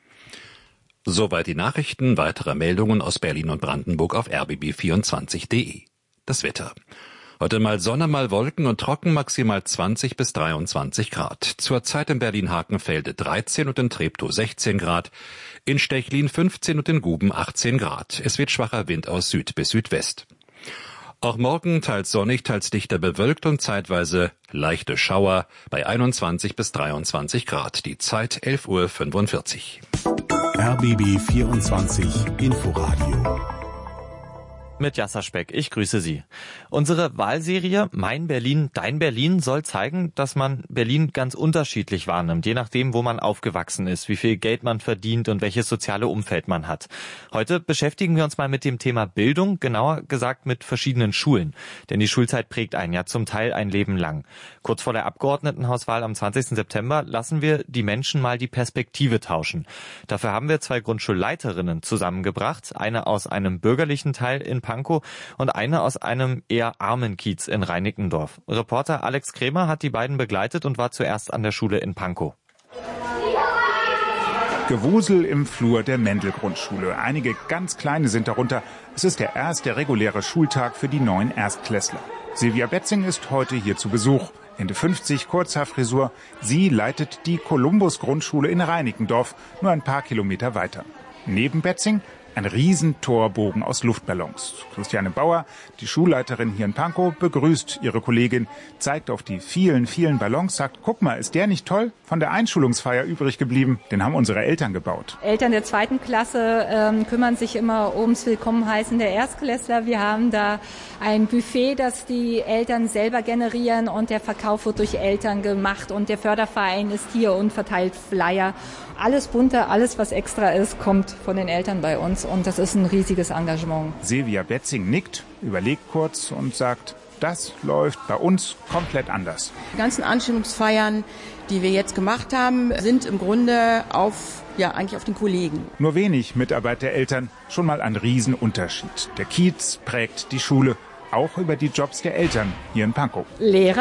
[SPEAKER 7] Soweit die Nachrichten. Weitere Meldungen aus Berlin und Brandenburg auf r b b vierundzwanzig punkt d e. Das Wetter. Heute mal Sonne, mal Wolken und trocken, maximal zwanzig bis dreiundzwanzig Grad. Zurzeit in Berlin-Hakenfelde dreizehn und in Treptow sechzehn Grad, in Stechlin fünfzehn und in Guben achtzehn Grad. Es wird schwacher Wind aus Süd bis Südwest. Auch morgen teils sonnig, teils dichter bewölkt und zeitweise leichte Schauer bei einundzwanzig bis dreiundzwanzig Grad. Die Zeit elf Uhr fünfundvierzig.
[SPEAKER 6] R B B vierundzwanzig Inforadio.
[SPEAKER 3] Mit Jasser Speck, ich grüße Sie. Unsere Wahlserie Mein Berlin, Dein Berlin soll zeigen, dass man Berlin ganz unterschiedlich wahrnimmt, je nachdem, wo man aufgewachsen ist, wie viel Geld man verdient und welches soziale Umfeld man hat. Heute beschäftigen wir uns mal mit dem Thema Bildung, genauer gesagt mit verschiedenen Schulen. Denn die Schulzeit prägt einen ja zum Teil ein Leben lang. Kurz vor der Abgeordnetenhauswahl am zwanzigsten September lassen wir die Menschen mal die Perspektive tauschen. Dafür haben wir zwei Grundschulleiterinnen zusammengebracht, eine aus einem bürgerlichen Teil in Pankow und eine aus einem eher armen Kiez in Reinickendorf. Reporter Alex Krämer hat die beiden begleitet und war zuerst an der Schule in Pankow.
[SPEAKER 2] Gewusel im Flur der Mendel-Grundschule. Einige ganz kleine sind darunter. Es ist der erste reguläre Schultag für die neuen Erstklässler. Silvia Betzing ist heute hier zu Besuch. Ende fünfzig, Kurzhaarfrisur. Sie leitet die Columbus-Grundschule in Reinickendorf, nur ein paar Kilometer weiter. Neben Betzing ein Riesentorbogen aus Luftballons. Christiane Bauer, die Schulleiterin hier in Pankow, begrüßt ihre Kollegin, zeigt auf die vielen, vielen Ballons, sagt, guck mal, ist der nicht toll? Von der Einschulungsfeier übrig geblieben, den haben unsere Eltern gebaut.
[SPEAKER 23] Eltern der zweiten Klasse ähm, kümmern sich immer ums Willkommenheißen der Erstklässler. Wir haben da ein Buffet, das die Eltern selber generieren und der Verkauf wird durch Eltern gemacht und der Förderverein ist hier und verteilt Flyer. Alles bunte, alles was extra ist, kommt von den Eltern bei uns und das ist ein riesiges Engagement.
[SPEAKER 2] Silvia Betzing nickt, überlegt kurz und sagt, Das läuft bei uns komplett anders.
[SPEAKER 4] Die ganzen Anstellungsfeiern, die wir jetzt gemacht haben, sind im Grunde auf, ja, eigentlich auf den Kollegen.
[SPEAKER 2] Nur wenig Mitarbeit der Eltern, schon mal ein Riesenunterschied. Der Kiez prägt die Schule, auch über die Jobs der Eltern hier in Pankow.
[SPEAKER 23] Lehrer,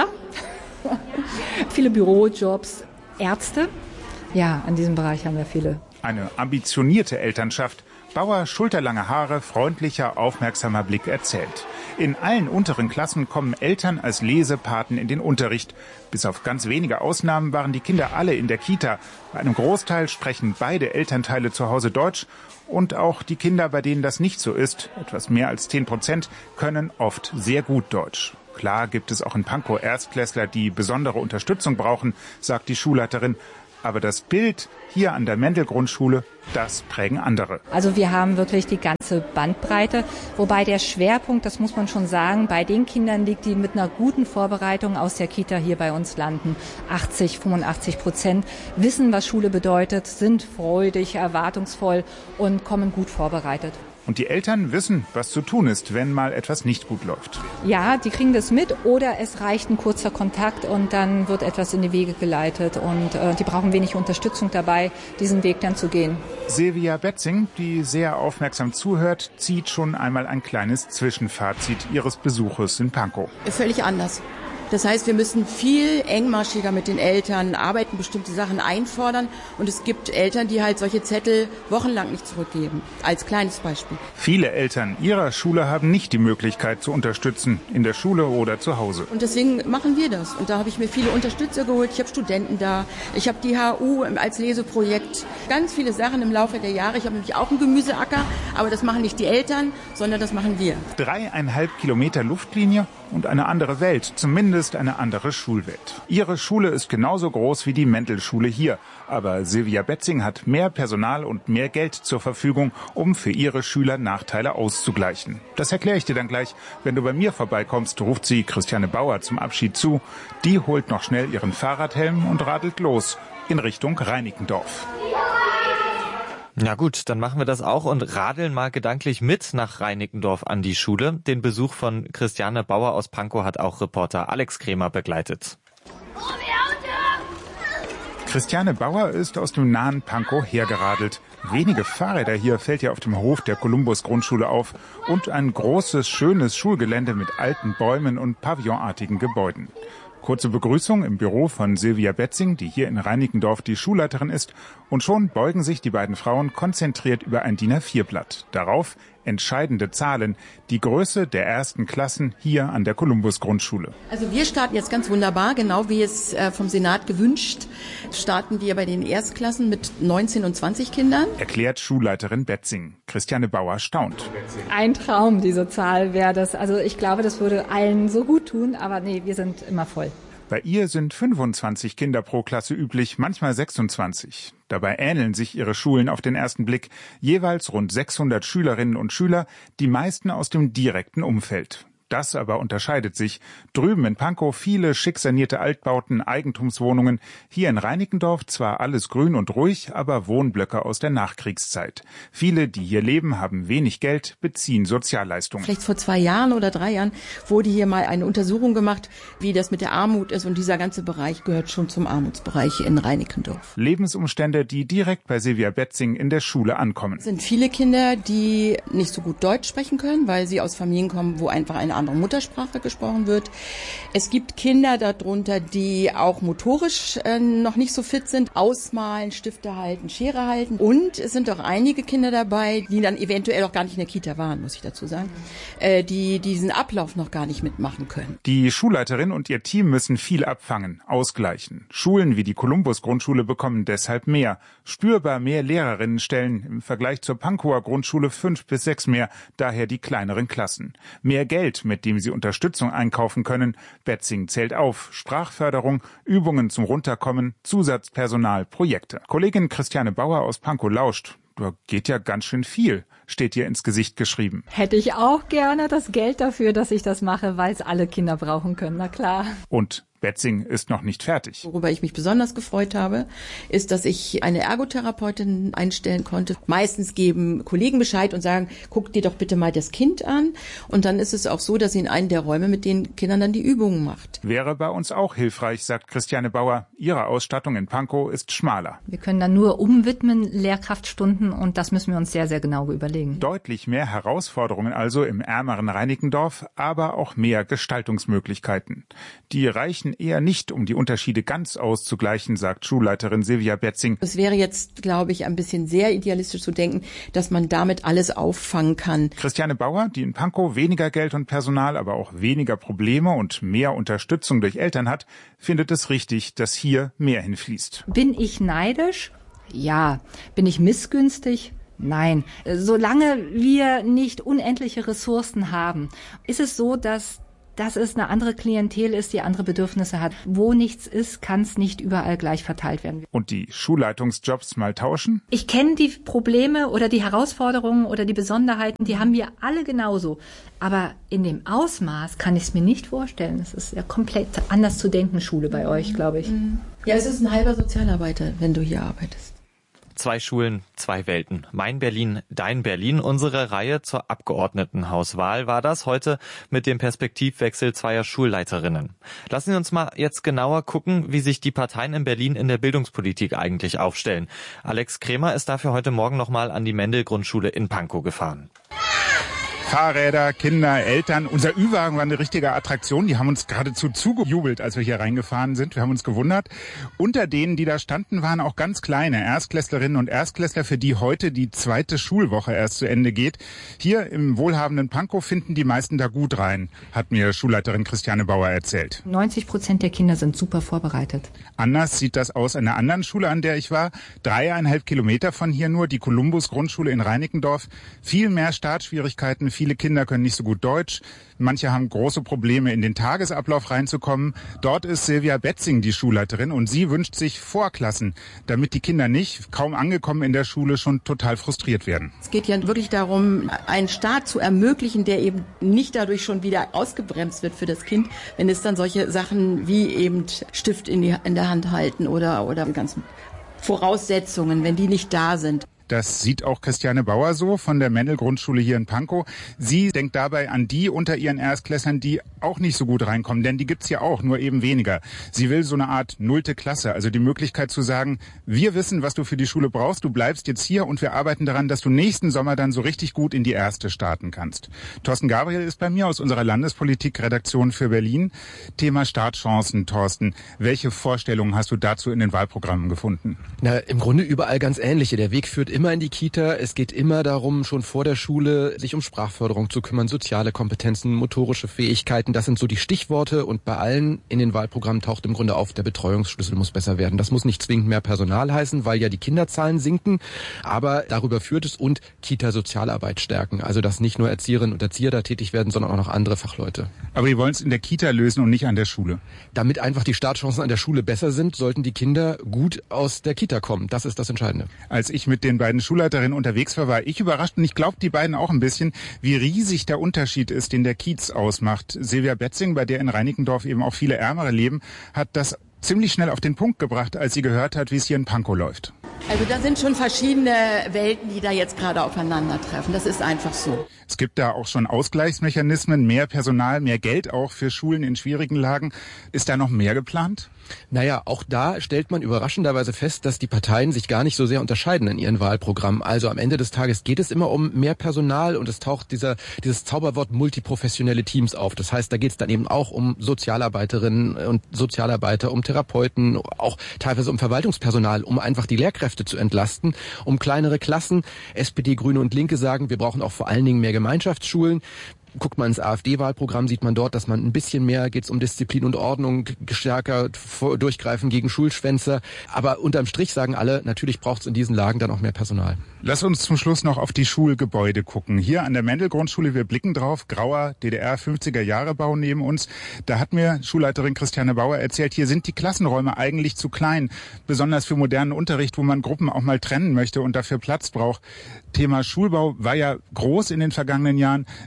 [SPEAKER 23] viele Bürojobs, Ärzte. Ja, in diesem Bereich haben wir viele.
[SPEAKER 2] Eine ambitionierte Elternschaft. Bauer, schulterlange Haare, freundlicher, aufmerksamer Blick erzählt. In allen unteren Klassen kommen Eltern als Lesepaten in den Unterricht. Bis auf ganz wenige Ausnahmen waren die Kinder alle in der Kita. Bei einem Großteil sprechen beide Elternteile zu Hause Deutsch. Und auch die Kinder, bei denen das nicht so ist, etwas mehr als zehn Prozent, können oft sehr gut Deutsch. Klar gibt es auch in Pankow Erstklässler, die besondere Unterstützung brauchen, sagt die Schulleiterin. Aber das Bild hier an der Mendel-Grundschule, das prägen andere.
[SPEAKER 23] Also wir haben wirklich die ganze Bandbreite, wobei der Schwerpunkt, das muss man schon sagen, bei den Kindern liegt, die mit einer guten Vorbereitung aus der Kita hier bei uns landen. achtzig, fünfundachtzig Prozent wissen, was Schule bedeutet, sind freudig, erwartungsvoll und kommen gut vorbereitet.
[SPEAKER 2] Und die Eltern wissen, was zu tun ist, wenn mal etwas nicht gut läuft.
[SPEAKER 23] Ja, die kriegen das mit oder es reicht ein kurzer Kontakt und dann wird etwas in die Wege geleitet und äh, die brauchen wenig Unterstützung dabei, diesen Weg dann zu gehen.
[SPEAKER 2] Silvia Betzing, die sehr aufmerksam zuhört, zieht schon einmal ein kleines Zwischenfazit ihres Besuches in Pankow.
[SPEAKER 4] Völlig anders. Das heißt, wir müssen viel engmaschiger mit den Eltern arbeiten, bestimmte Sachen einfordern. Und es gibt Eltern, die halt solche Zettel wochenlang nicht zurückgeben. Als kleines Beispiel.
[SPEAKER 2] Viele Eltern ihrer Schule haben nicht die Möglichkeit zu unterstützen, in der Schule oder zu Hause.
[SPEAKER 4] Und deswegen machen wir das. Und da habe ich mir viele Unterstützer geholt. Ich habe Studenten da. Ich habe die H U als Leseprojekt. Ganz viele Sachen im Laufe der Jahre. Ich habe nämlich auch einen Gemüseacker. Aber das machen nicht die Eltern, sondern das machen wir.
[SPEAKER 2] Dreieinhalb Kilometer Luftlinie und eine andere Welt. Zumindest ist eine andere Schulwelt. Ihre Schule ist genauso groß wie die Mendel-Schule hier. Aber Silvia Betzing hat mehr Personal und mehr Geld zur Verfügung, um für ihre Schüler Nachteile auszugleichen. Das erkläre ich dir dann gleich. Wenn du bei mir vorbeikommst, ruft sie Christiane Bauer zum Abschied zu. Die holt noch schnell ihren Fahrradhelm und radelt los in Richtung Reinickendorf.
[SPEAKER 3] Na gut, dann machen wir das auch und radeln mal gedanklich mit nach Reinickendorf an die Schule. Den Besuch von Christiane Bauer aus Pankow hat auch Reporter Alex Kremer begleitet.
[SPEAKER 2] Christiane Bauer ist aus dem nahen Pankow hergeradelt. Wenige Fahrräder hier fällt ihr auf dem Hof der Columbus-Grundschule auf und ein großes, schönes Schulgelände mit alten Bäumen und pavillonartigen Gebäuden. Kurze Begrüßung im Büro von Silvia Betzing, die hier in Reinickendorf die Schulleiterin ist. Und schon beugen sich die beiden Frauen konzentriert über ein D I N A vier Blatt. Darauf entscheidende Zahlen, die Größe der ersten Klassen hier an der Columbus-Grundschule.
[SPEAKER 4] Also wir starten jetzt ganz wunderbar, genau wie es äh, vom Senat gewünscht, starten wir bei den Erstklassen mit neunzehn und zwanzig Kindern.
[SPEAKER 2] Erklärt Schulleiterin Betzing. Christiane Bauer staunt.
[SPEAKER 23] Ein Traum, diese Zahl wäre das. Also ich glaube, das würde allen so gut tun, aber nee, wir sind immer voll.
[SPEAKER 2] Bei ihr sind fünfundzwanzig Kinder pro Klasse üblich, manchmal sechsundzwanzig. Dabei ähneln sich ihre Schulen auf den ersten Blick. Jeweils rund sechshundert Schülerinnen und Schüler, die meisten aus dem direkten Umfeld. Das aber unterscheidet sich. Drüben in Pankow viele schick sanierte Altbauten, Eigentumswohnungen. Hier in Reinickendorf zwar alles grün und ruhig, aber Wohnblöcke aus der Nachkriegszeit. Viele, die hier leben, haben wenig Geld, beziehen Sozialleistungen.
[SPEAKER 4] Vielleicht vor zwei Jahren oder drei Jahren wurde hier mal eine Untersuchung gemacht, wie das mit der Armut ist. Und dieser ganze Bereich gehört schon zum Armutsbereich in Reinickendorf.
[SPEAKER 2] Lebensumstände, die direkt bei Silvia Betzing in der Schule ankommen.
[SPEAKER 4] Es sind viele Kinder, die nicht so gut Deutsch sprechen können, weil sie aus Familien kommen, wo einfach eine andere Muttersprache gesprochen wird. Es gibt Kinder darunter, die auch motorisch äh, noch nicht so fit sind, ausmalen, Stifte halten, Schere halten. Und es sind auch einige Kinder dabei, die dann eventuell auch gar nicht in der Kita waren, muss ich dazu sagen, äh, die diesen Ablauf noch gar nicht mitmachen können.
[SPEAKER 2] Die Schulleiterin und ihr Team müssen viel abfangen, ausgleichen. Schulen wie die Columbus-Grundschule bekommen deshalb mehr. Spürbar mehr Lehrerinnenstellen, im Vergleich zur Pankower Grundschule fünf bis sechs mehr, daher die kleineren Klassen. Mehr Geld, mit dem sie Unterstützung einkaufen können. Betzing zählt auf. Sprachförderung, Übungen zum Runterkommen, Zusatzpersonal, Projekte. Kollegin Christiane Bauer aus Pankow lauscht. Da geht ja ganz schön viel, steht ihr ins Gesicht geschrieben.
[SPEAKER 23] Hätte ich auch gerne das Geld dafür, dass ich das mache, weil es alle Kinder brauchen können, na klar.
[SPEAKER 2] Und Betzing ist noch nicht fertig.
[SPEAKER 4] Worüber ich mich besonders gefreut habe, ist, dass ich eine Ergotherapeutin einstellen konnte. Meistens geben Kollegen Bescheid und sagen, guck dir doch bitte mal das Kind an. Und dann ist es auch so, dass sie in einem der Räume mit den Kindern dann die Übungen macht.
[SPEAKER 2] Wäre bei uns auch hilfreich, sagt Christiane Bauer. Ihre Ausstattung in Pankow ist schmaler.
[SPEAKER 23] Wir können dann nur umwidmen, Lehrkraftstunden, und das müssen wir uns sehr, sehr genau überlegen.
[SPEAKER 2] Deutlich mehr Herausforderungen also im ärmeren Reinickendorf, aber auch mehr Gestaltungsmöglichkeiten. Die reichen eher nicht, um die Unterschiede ganz auszugleichen, sagt Schulleiterin Silvia Betzing.
[SPEAKER 4] Es wäre jetzt, glaube ich, ein bisschen sehr idealistisch zu denken, dass man damit alles auffangen kann.
[SPEAKER 2] Christiane Bauer, die in Pankow weniger Geld und Personal, aber auch weniger Probleme und mehr Unterstützung durch Eltern hat, findet es richtig, dass hier mehr hinfließt.
[SPEAKER 23] Bin ich neidisch? Ja. Bin ich missgünstig? Nein. Solange wir nicht unendliche Ressourcen haben, ist es so, dass dass es eine andere Klientel ist, die andere Bedürfnisse hat. Wo nichts ist, kann es nicht überall gleich verteilt werden.
[SPEAKER 2] Und die Schulleitungsjobs mal tauschen?
[SPEAKER 23] Ich kenne die Probleme oder die Herausforderungen oder die Besonderheiten, die haben wir alle genauso. Aber in dem Ausmaß kann ich es mir nicht vorstellen. Es ist ja komplett anders zu denken, Schule bei euch, glaube ich.
[SPEAKER 4] Ja, es ist ein halber Sozialarbeiter, wenn du hier arbeitest.
[SPEAKER 3] Zwei Schulen, zwei Welten. Mein Berlin, dein Berlin. Unsere Reihe zur Abgeordnetenhauswahl war das heute mit dem Perspektivwechsel zweier Schulleiterinnen. Lassen Sie uns mal jetzt genauer gucken, wie sich die Parteien in Berlin in der Bildungspolitik eigentlich aufstellen. Alex Kremer ist dafür heute Morgen nochmal an die Mendel-Grundschule in Pankow gefahren.
[SPEAKER 2] Fahrräder, Kinder, Eltern. Unser Ü-Wagen war eine richtige Attraktion. Die haben uns geradezu zugejubelt, als wir hier reingefahren sind. Wir haben uns gewundert. Unter denen, die da standen, waren auch ganz kleine Erstklässlerinnen und Erstklässler, für die heute die zweite Schulwoche erst zu Ende geht. Hier im wohlhabenden Pankow finden die meisten da gut rein, hat mir Schulleiterin Christiane Bauer erzählt.
[SPEAKER 23] neunzig Prozent der Kinder sind super vorbereitet.
[SPEAKER 2] Anders sieht das aus an einer anderen Schule, an der ich war. Dreieinhalb Kilometer von hier nur, die Columbus-Grundschule in Reinickendorf. Viel mehr Startschwierigkeiten. Viele Kinder können nicht so gut Deutsch. Manche haben große Probleme, in den Tagesablauf reinzukommen. Dort ist Silvia Betzing die Schulleiterin und sie wünscht sich Vorklassen, damit die Kinder nicht, kaum angekommen in der Schule, schon total frustriert werden.
[SPEAKER 4] Es geht ja wirklich darum, einen Start zu ermöglichen, der eben nicht dadurch schon wieder ausgebremst wird für das Kind, wenn es dann solche Sachen wie eben Stift in, die, in der Hand halten oder, oder die ganzen Voraussetzungen, wenn die nicht da sind.
[SPEAKER 2] Das sieht auch Christiane Bauer so von der Mendel-Grundschule hier in Pankow. Sie denkt dabei an die unter ihren Erstklässlern, die auch nicht so gut reinkommen, denn die gibt's ja auch, nur eben weniger. Sie will so eine Art nullte Klasse, also die Möglichkeit zu sagen, wir wissen, was du für die Schule brauchst, du bleibst jetzt hier und wir arbeiten daran, dass du nächsten Sommer dann so richtig gut in die erste starten kannst. Thorsten Gabriel ist bei mir aus unserer Landespolitik-Redaktion für Berlin. Thema Startchancen, Thorsten. Welche Vorstellungen hast du dazu in den Wahlprogrammen gefunden?
[SPEAKER 5] Na, im Grunde überall ganz ähnliche. Der Weg führt immer in die Kita. Es geht immer darum, schon vor der Schule sich um Sprachförderung zu kümmern, soziale Kompetenzen, motorische Fähigkeiten. Das sind so die Stichworte und bei allen in den Wahlprogrammen taucht im Grunde auf, der Betreuungsschlüssel muss besser werden. Das muss nicht zwingend mehr Personal heißen, weil ja die Kinderzahlen sinken, aber darüber führt es und Kita-Sozialarbeit stärken. Also dass nicht nur Erzieherinnen und Erzieher da tätig werden, sondern auch noch andere Fachleute.
[SPEAKER 2] Aber wir wollen es in der Kita lösen und nicht an der Schule.
[SPEAKER 5] Damit einfach die Startchancen an der Schule besser sind, sollten die Kinder gut aus der Kita kommen. Das ist das Entscheidende.
[SPEAKER 2] Als ich mit den beiden Schulleiterinnen unterwegs war, war ich überrascht und ich glaube, die beiden auch ein bisschen, wie riesig der Unterschied ist, den der Kiez ausmacht. Silvia Betzing, bei der in Reinickendorf eben auch viele Ärmere leben, hat das ziemlich schnell auf den Punkt gebracht, als sie gehört hat, wie es hier in Pankow läuft.
[SPEAKER 4] Also da sind schon verschiedene Welten, die da jetzt gerade aufeinandertreffen. Das ist einfach so.
[SPEAKER 2] Es gibt da auch schon Ausgleichsmechanismen, mehr Personal, mehr Geld auch für Schulen in schwierigen Lagen. Ist da noch mehr geplant?
[SPEAKER 5] Naja, auch da stellt man überraschenderweise fest, dass die Parteien sich gar nicht so sehr unterscheiden in ihren Wahlprogrammen. Also am Ende des Tages geht es immer um mehr Personal und es taucht dieser dieses Zauberwort multiprofessionelle Teams auf. Das heißt, da geht es dann eben auch um Sozialarbeiterinnen und Sozialarbeiter, um Therapeuten, auch teilweise um Verwaltungspersonal, um einfach die Lehrkräfte zu entlasten, um kleinere Klassen. S P D, Grüne und Linke sagen, wir brauchen auch vor allen Dingen mehr Gemeinschaftsschulen. Guckt man ins AfD-Wahlprogramm, sieht man dort, dass man ein bisschen mehr, geht es um Disziplin und Ordnung, stärker durchgreifen gegen Schulschwänzer. Aber unterm Strich sagen alle, natürlich braucht es in diesen Lagen dann auch mehr Personal.
[SPEAKER 2] Lass uns zum Schluss noch auf die Schulgebäude gucken. Hier an der Mendel-Grundschule, wir blicken drauf, grauer D D R-fünfziger-Jahre-Bau neben uns. Da hat mir Schulleiterin Christiane Bauer erzählt, hier sind die Klassenräume eigentlich zu klein, besonders für modernen Unterricht, wo man Gruppen auch mal trennen möchte und dafür Platz braucht. Thema Schulbau war ja groß in den vergangenen Jahren. Wie sehen da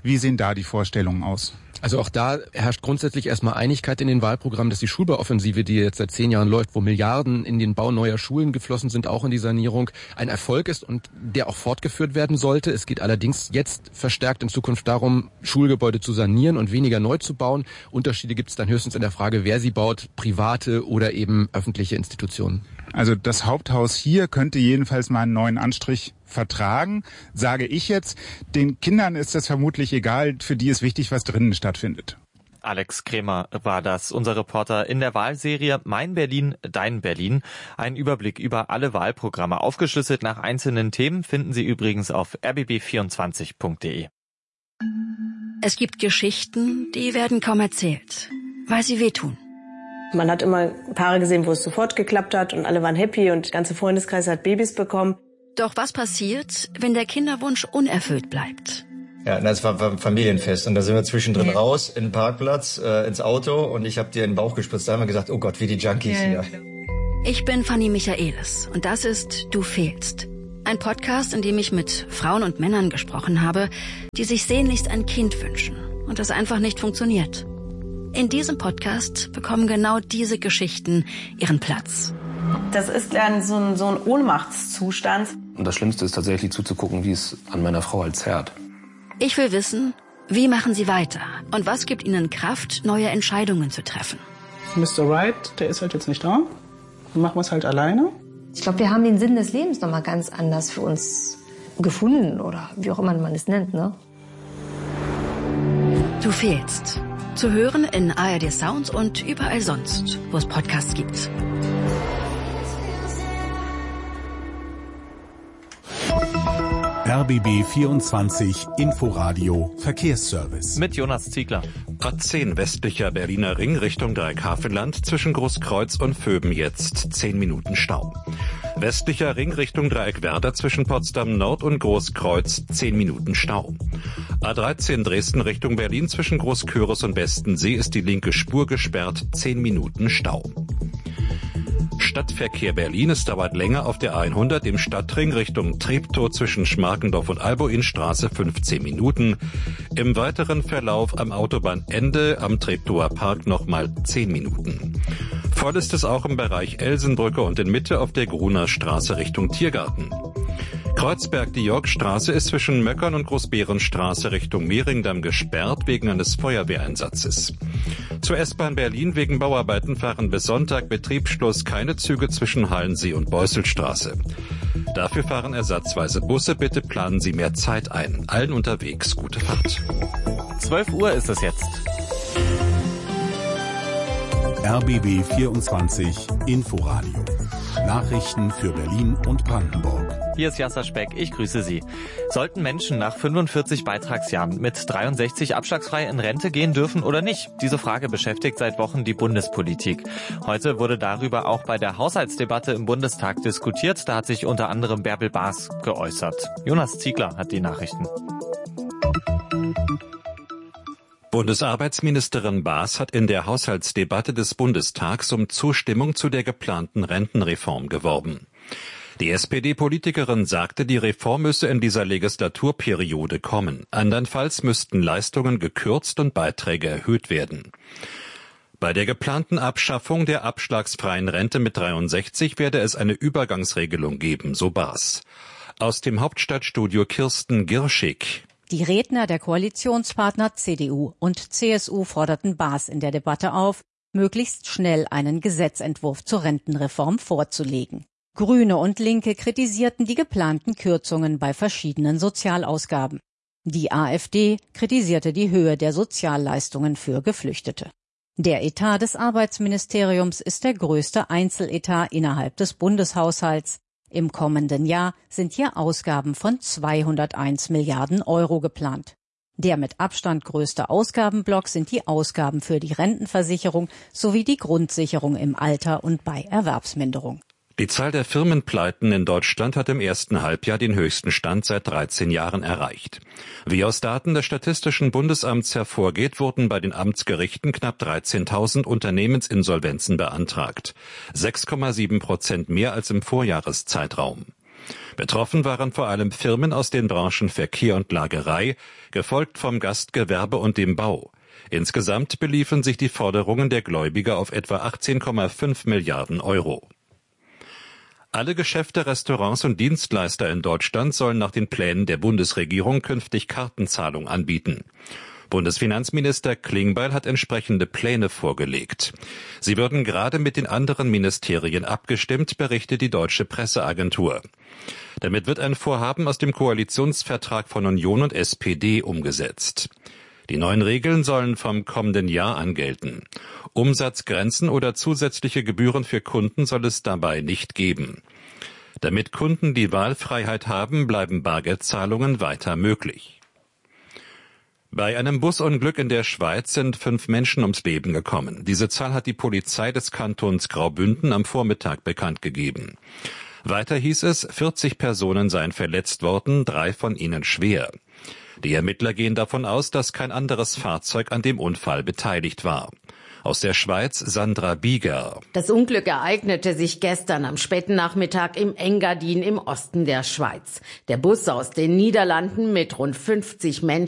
[SPEAKER 2] da die Vorstellungen aus?
[SPEAKER 5] Also auch da herrscht grundsätzlich erstmal Einigkeit in den Wahlprogrammen, dass die Schulbauoffensive, die jetzt seit zehn Jahren läuft, wo Milliarden in den Bau neuer Schulen geflossen sind, auch in die Sanierung, ein Erfolg ist und der auch fortgeführt werden sollte. Es geht allerdings jetzt verstärkt in Zukunft darum, Schulgebäude zu sanieren und weniger neu zu bauen. Unterschiede gibt es dann höchstens in der Frage, wer sie baut, private oder eben öffentliche Institutionen.
[SPEAKER 2] Also das Haupthaus hier könnte jedenfalls mal einen neuen Anstrich vertragen, sage ich jetzt. Den Kindern ist das vermutlich egal, für die ist wichtig, was drinnen stattfindet.
[SPEAKER 3] Alex Krämer war das, unser Reporter in der Wahlserie Mein Berlin, Dein Berlin. Ein Überblick über alle Wahlprogramme, aufgeschlüsselt nach einzelnen Themen, finden Sie übrigens auf r b b vierundzwanzig punkt d e.
[SPEAKER 8] Es gibt Geschichten, die werden kaum erzählt, weil sie wehtun.
[SPEAKER 9] Man hat immer Paare gesehen, wo es sofort geklappt hat und alle waren happy und der ganze Freundeskreis hat Babys bekommen.
[SPEAKER 8] Doch was passiert, wenn der Kinderwunsch unerfüllt bleibt?
[SPEAKER 11] Ja, das war ein Familienfest und da sind wir zwischendrin ja. raus in den Parkplatz, äh, ins Auto und ich habe dir in den Bauch gespritzt. Da haben wir gesagt, oh Gott, wie die Junkies ja. hier.
[SPEAKER 8] Ich bin Fanny Michaelis und das ist Du fehlst. Ein Podcast, in dem ich mit Frauen und Männern gesprochen habe, die sich sehnlichst ein Kind wünschen und das einfach nicht funktioniert. In diesem Podcast bekommen genau diese Geschichten ihren Platz.
[SPEAKER 24] Das ist dann so ein, so ein Ohnmachtszustand.
[SPEAKER 25] Und das Schlimmste ist tatsächlich zuzugucken, wie es an meiner Frau halt zerrt.
[SPEAKER 8] Ich will wissen, wie machen sie weiter und was gibt ihnen Kraft, neue Entscheidungen zu treffen.
[SPEAKER 26] Mister Wright, der ist halt jetzt nicht da. Dann machen wir es halt alleine.
[SPEAKER 27] Ich glaube, wir haben den Sinn des Lebens noch mal ganz anders für uns gefunden oder wie auch immer man es nennt, ne?
[SPEAKER 8] Du fehlst. Zu hören in A R D Sounds und überall sonst, wo es Podcasts gibt.
[SPEAKER 6] R B B vierundzwanzig Inforadio Verkehrsservice.
[SPEAKER 3] Mit Jonas Ziegler.
[SPEAKER 7] A zehn westlicher Berliner Ring Richtung Dreieckhafenland zwischen Großkreuz und Vöben jetzt zehn Minuten Stau. Westlicher Ring Richtung Dreieckwerder zwischen Potsdam Nord und Großkreuz zehn Minuten Stau. A dreizehn Dresden Richtung Berlin zwischen Großküritz und Bestensee ist die linke Spur gesperrt, zehn Minuten Stau. Stadtverkehr Berlin, es dauert länger auf der A hundert im Stadtring Richtung Treptow zwischen Schmarkendorf und Alboinstraße fünfzehn Minuten. Im weiteren Verlauf am Autobahnende am Treptower Park nochmal zehn Minuten. Voll ist es auch im Bereich Elsenbrücke und in Mitte auf der Gruner Straße Richtung Tiergarten. Kreuzberg-die-York-Straße ist zwischen Möckern und Großbärenstraße Richtung Mehringdamm gesperrt wegen eines Feuerwehreinsatzes. Zur S-Bahn Berlin wegen Bauarbeiten fahren bis Sonntag Betriebsschluss keine Züge zwischen Hallensee und Beusselstraße. Dafür fahren ersatzweise Busse. Bitte planen Sie mehr Zeit ein. Allen unterwegs gute Fahrt.
[SPEAKER 3] zwölf Uhr ist es jetzt.
[SPEAKER 6] R B B vierundzwanzig Inforadio. Nachrichten für Berlin und Brandenburg.
[SPEAKER 3] Hier ist Jasser Speck, ich grüße Sie. Sollten Menschen nach fünfundvierzig Beitragsjahren mit dreiundsechzig abschlagsfrei in Rente gehen dürfen oder nicht? Diese Frage beschäftigt seit Wochen die Bundespolitik. Heute wurde darüber auch bei der Haushaltsdebatte im Bundestag diskutiert. Da hat sich unter anderem Bärbel Baas geäußert. Jonas Ziegler hat die Nachrichten.
[SPEAKER 7] Bundesarbeitsministerin Baas hat in der Haushaltsdebatte des Bundestags um Zustimmung zu der geplanten Rentenreform geworben. Die S P D-Politikerin sagte, die Reform müsse in dieser Legislaturperiode kommen. Andernfalls müssten Leistungen gekürzt und Beiträge erhöht werden. Bei der geplanten Abschaffung der abschlagsfreien Rente mit dreiundsechzig werde es eine Übergangsregelung geben, so Baas. Aus dem Hauptstadtstudio Kirsten Girschig.
[SPEAKER 28] Die Redner der Koalitionspartner C D U und C S U forderten Baas in der Debatte auf, möglichst schnell einen Gesetzentwurf zur Rentenreform vorzulegen. Grüne und Linke kritisierten die geplanten Kürzungen bei verschiedenen Sozialausgaben. Die AfD kritisierte die Höhe der Sozialleistungen für Geflüchtete. Der Etat des Arbeitsministeriums ist der größte Einzeletat innerhalb des Bundeshaushalts. Im kommenden Jahr sind hier Ausgaben von zweihunderteins Milliarden Euro geplant. Der mit Abstand größte Ausgabenblock sind die Ausgaben für die Rentenversicherung sowie die Grundsicherung im Alter und bei Erwerbsminderung.
[SPEAKER 7] Die Zahl der Firmenpleiten in Deutschland hat im ersten Halbjahr den höchsten Stand seit dreizehn Jahren erreicht. Wie aus Daten des Statistischen Bundesamts hervorgeht, wurden bei den Amtsgerichten knapp dreizehntausend Unternehmensinsolvenzen beantragt. sechs Komma sieben Prozent mehr als im Vorjahreszeitraum. Betroffen waren vor allem Firmen aus den Branchen Verkehr und Lagerei, gefolgt vom Gastgewerbe und dem Bau. Insgesamt beliefen sich die Forderungen der Gläubiger auf etwa achtzehn Komma fünf Milliarden Euro. Alle Geschäfte, Restaurants und Dienstleister in Deutschland sollen nach den Plänen der Bundesregierung künftig Kartenzahlung anbieten. Bundesfinanzminister Klingbeil hat entsprechende Pläne vorgelegt. Sie würden gerade mit den anderen Ministerien abgestimmt, berichtet die Deutsche Presseagentur. Damit wird ein Vorhaben aus dem Koalitionsvertrag von Union und S P D umgesetzt. Die neuen Regeln sollen vom kommenden Jahr an gelten. Umsatzgrenzen oder zusätzliche Gebühren für Kunden soll es dabei nicht geben. Damit Kunden die Wahlfreiheit haben, bleiben Bargeldzahlungen weiter möglich. Bei einem Busunglück in der Schweiz sind fünf Menschen ums Leben gekommen. Diese Zahl hat die Polizei des Kantons Graubünden am Vormittag bekannt gegeben. Weiter hieß es, vierzig Personen seien verletzt worden, drei von ihnen schwer. Die Ermittler gehen davon aus, dass kein anderes Fahrzeug an dem Unfall beteiligt war. Aus der Schweiz Sandra Bieger.
[SPEAKER 10] Das Unglück ereignete sich gestern am späten Nachmittag im Engadin im Osten der Schweiz. Der Bus aus den Niederlanden mit rund fünfzig Menschen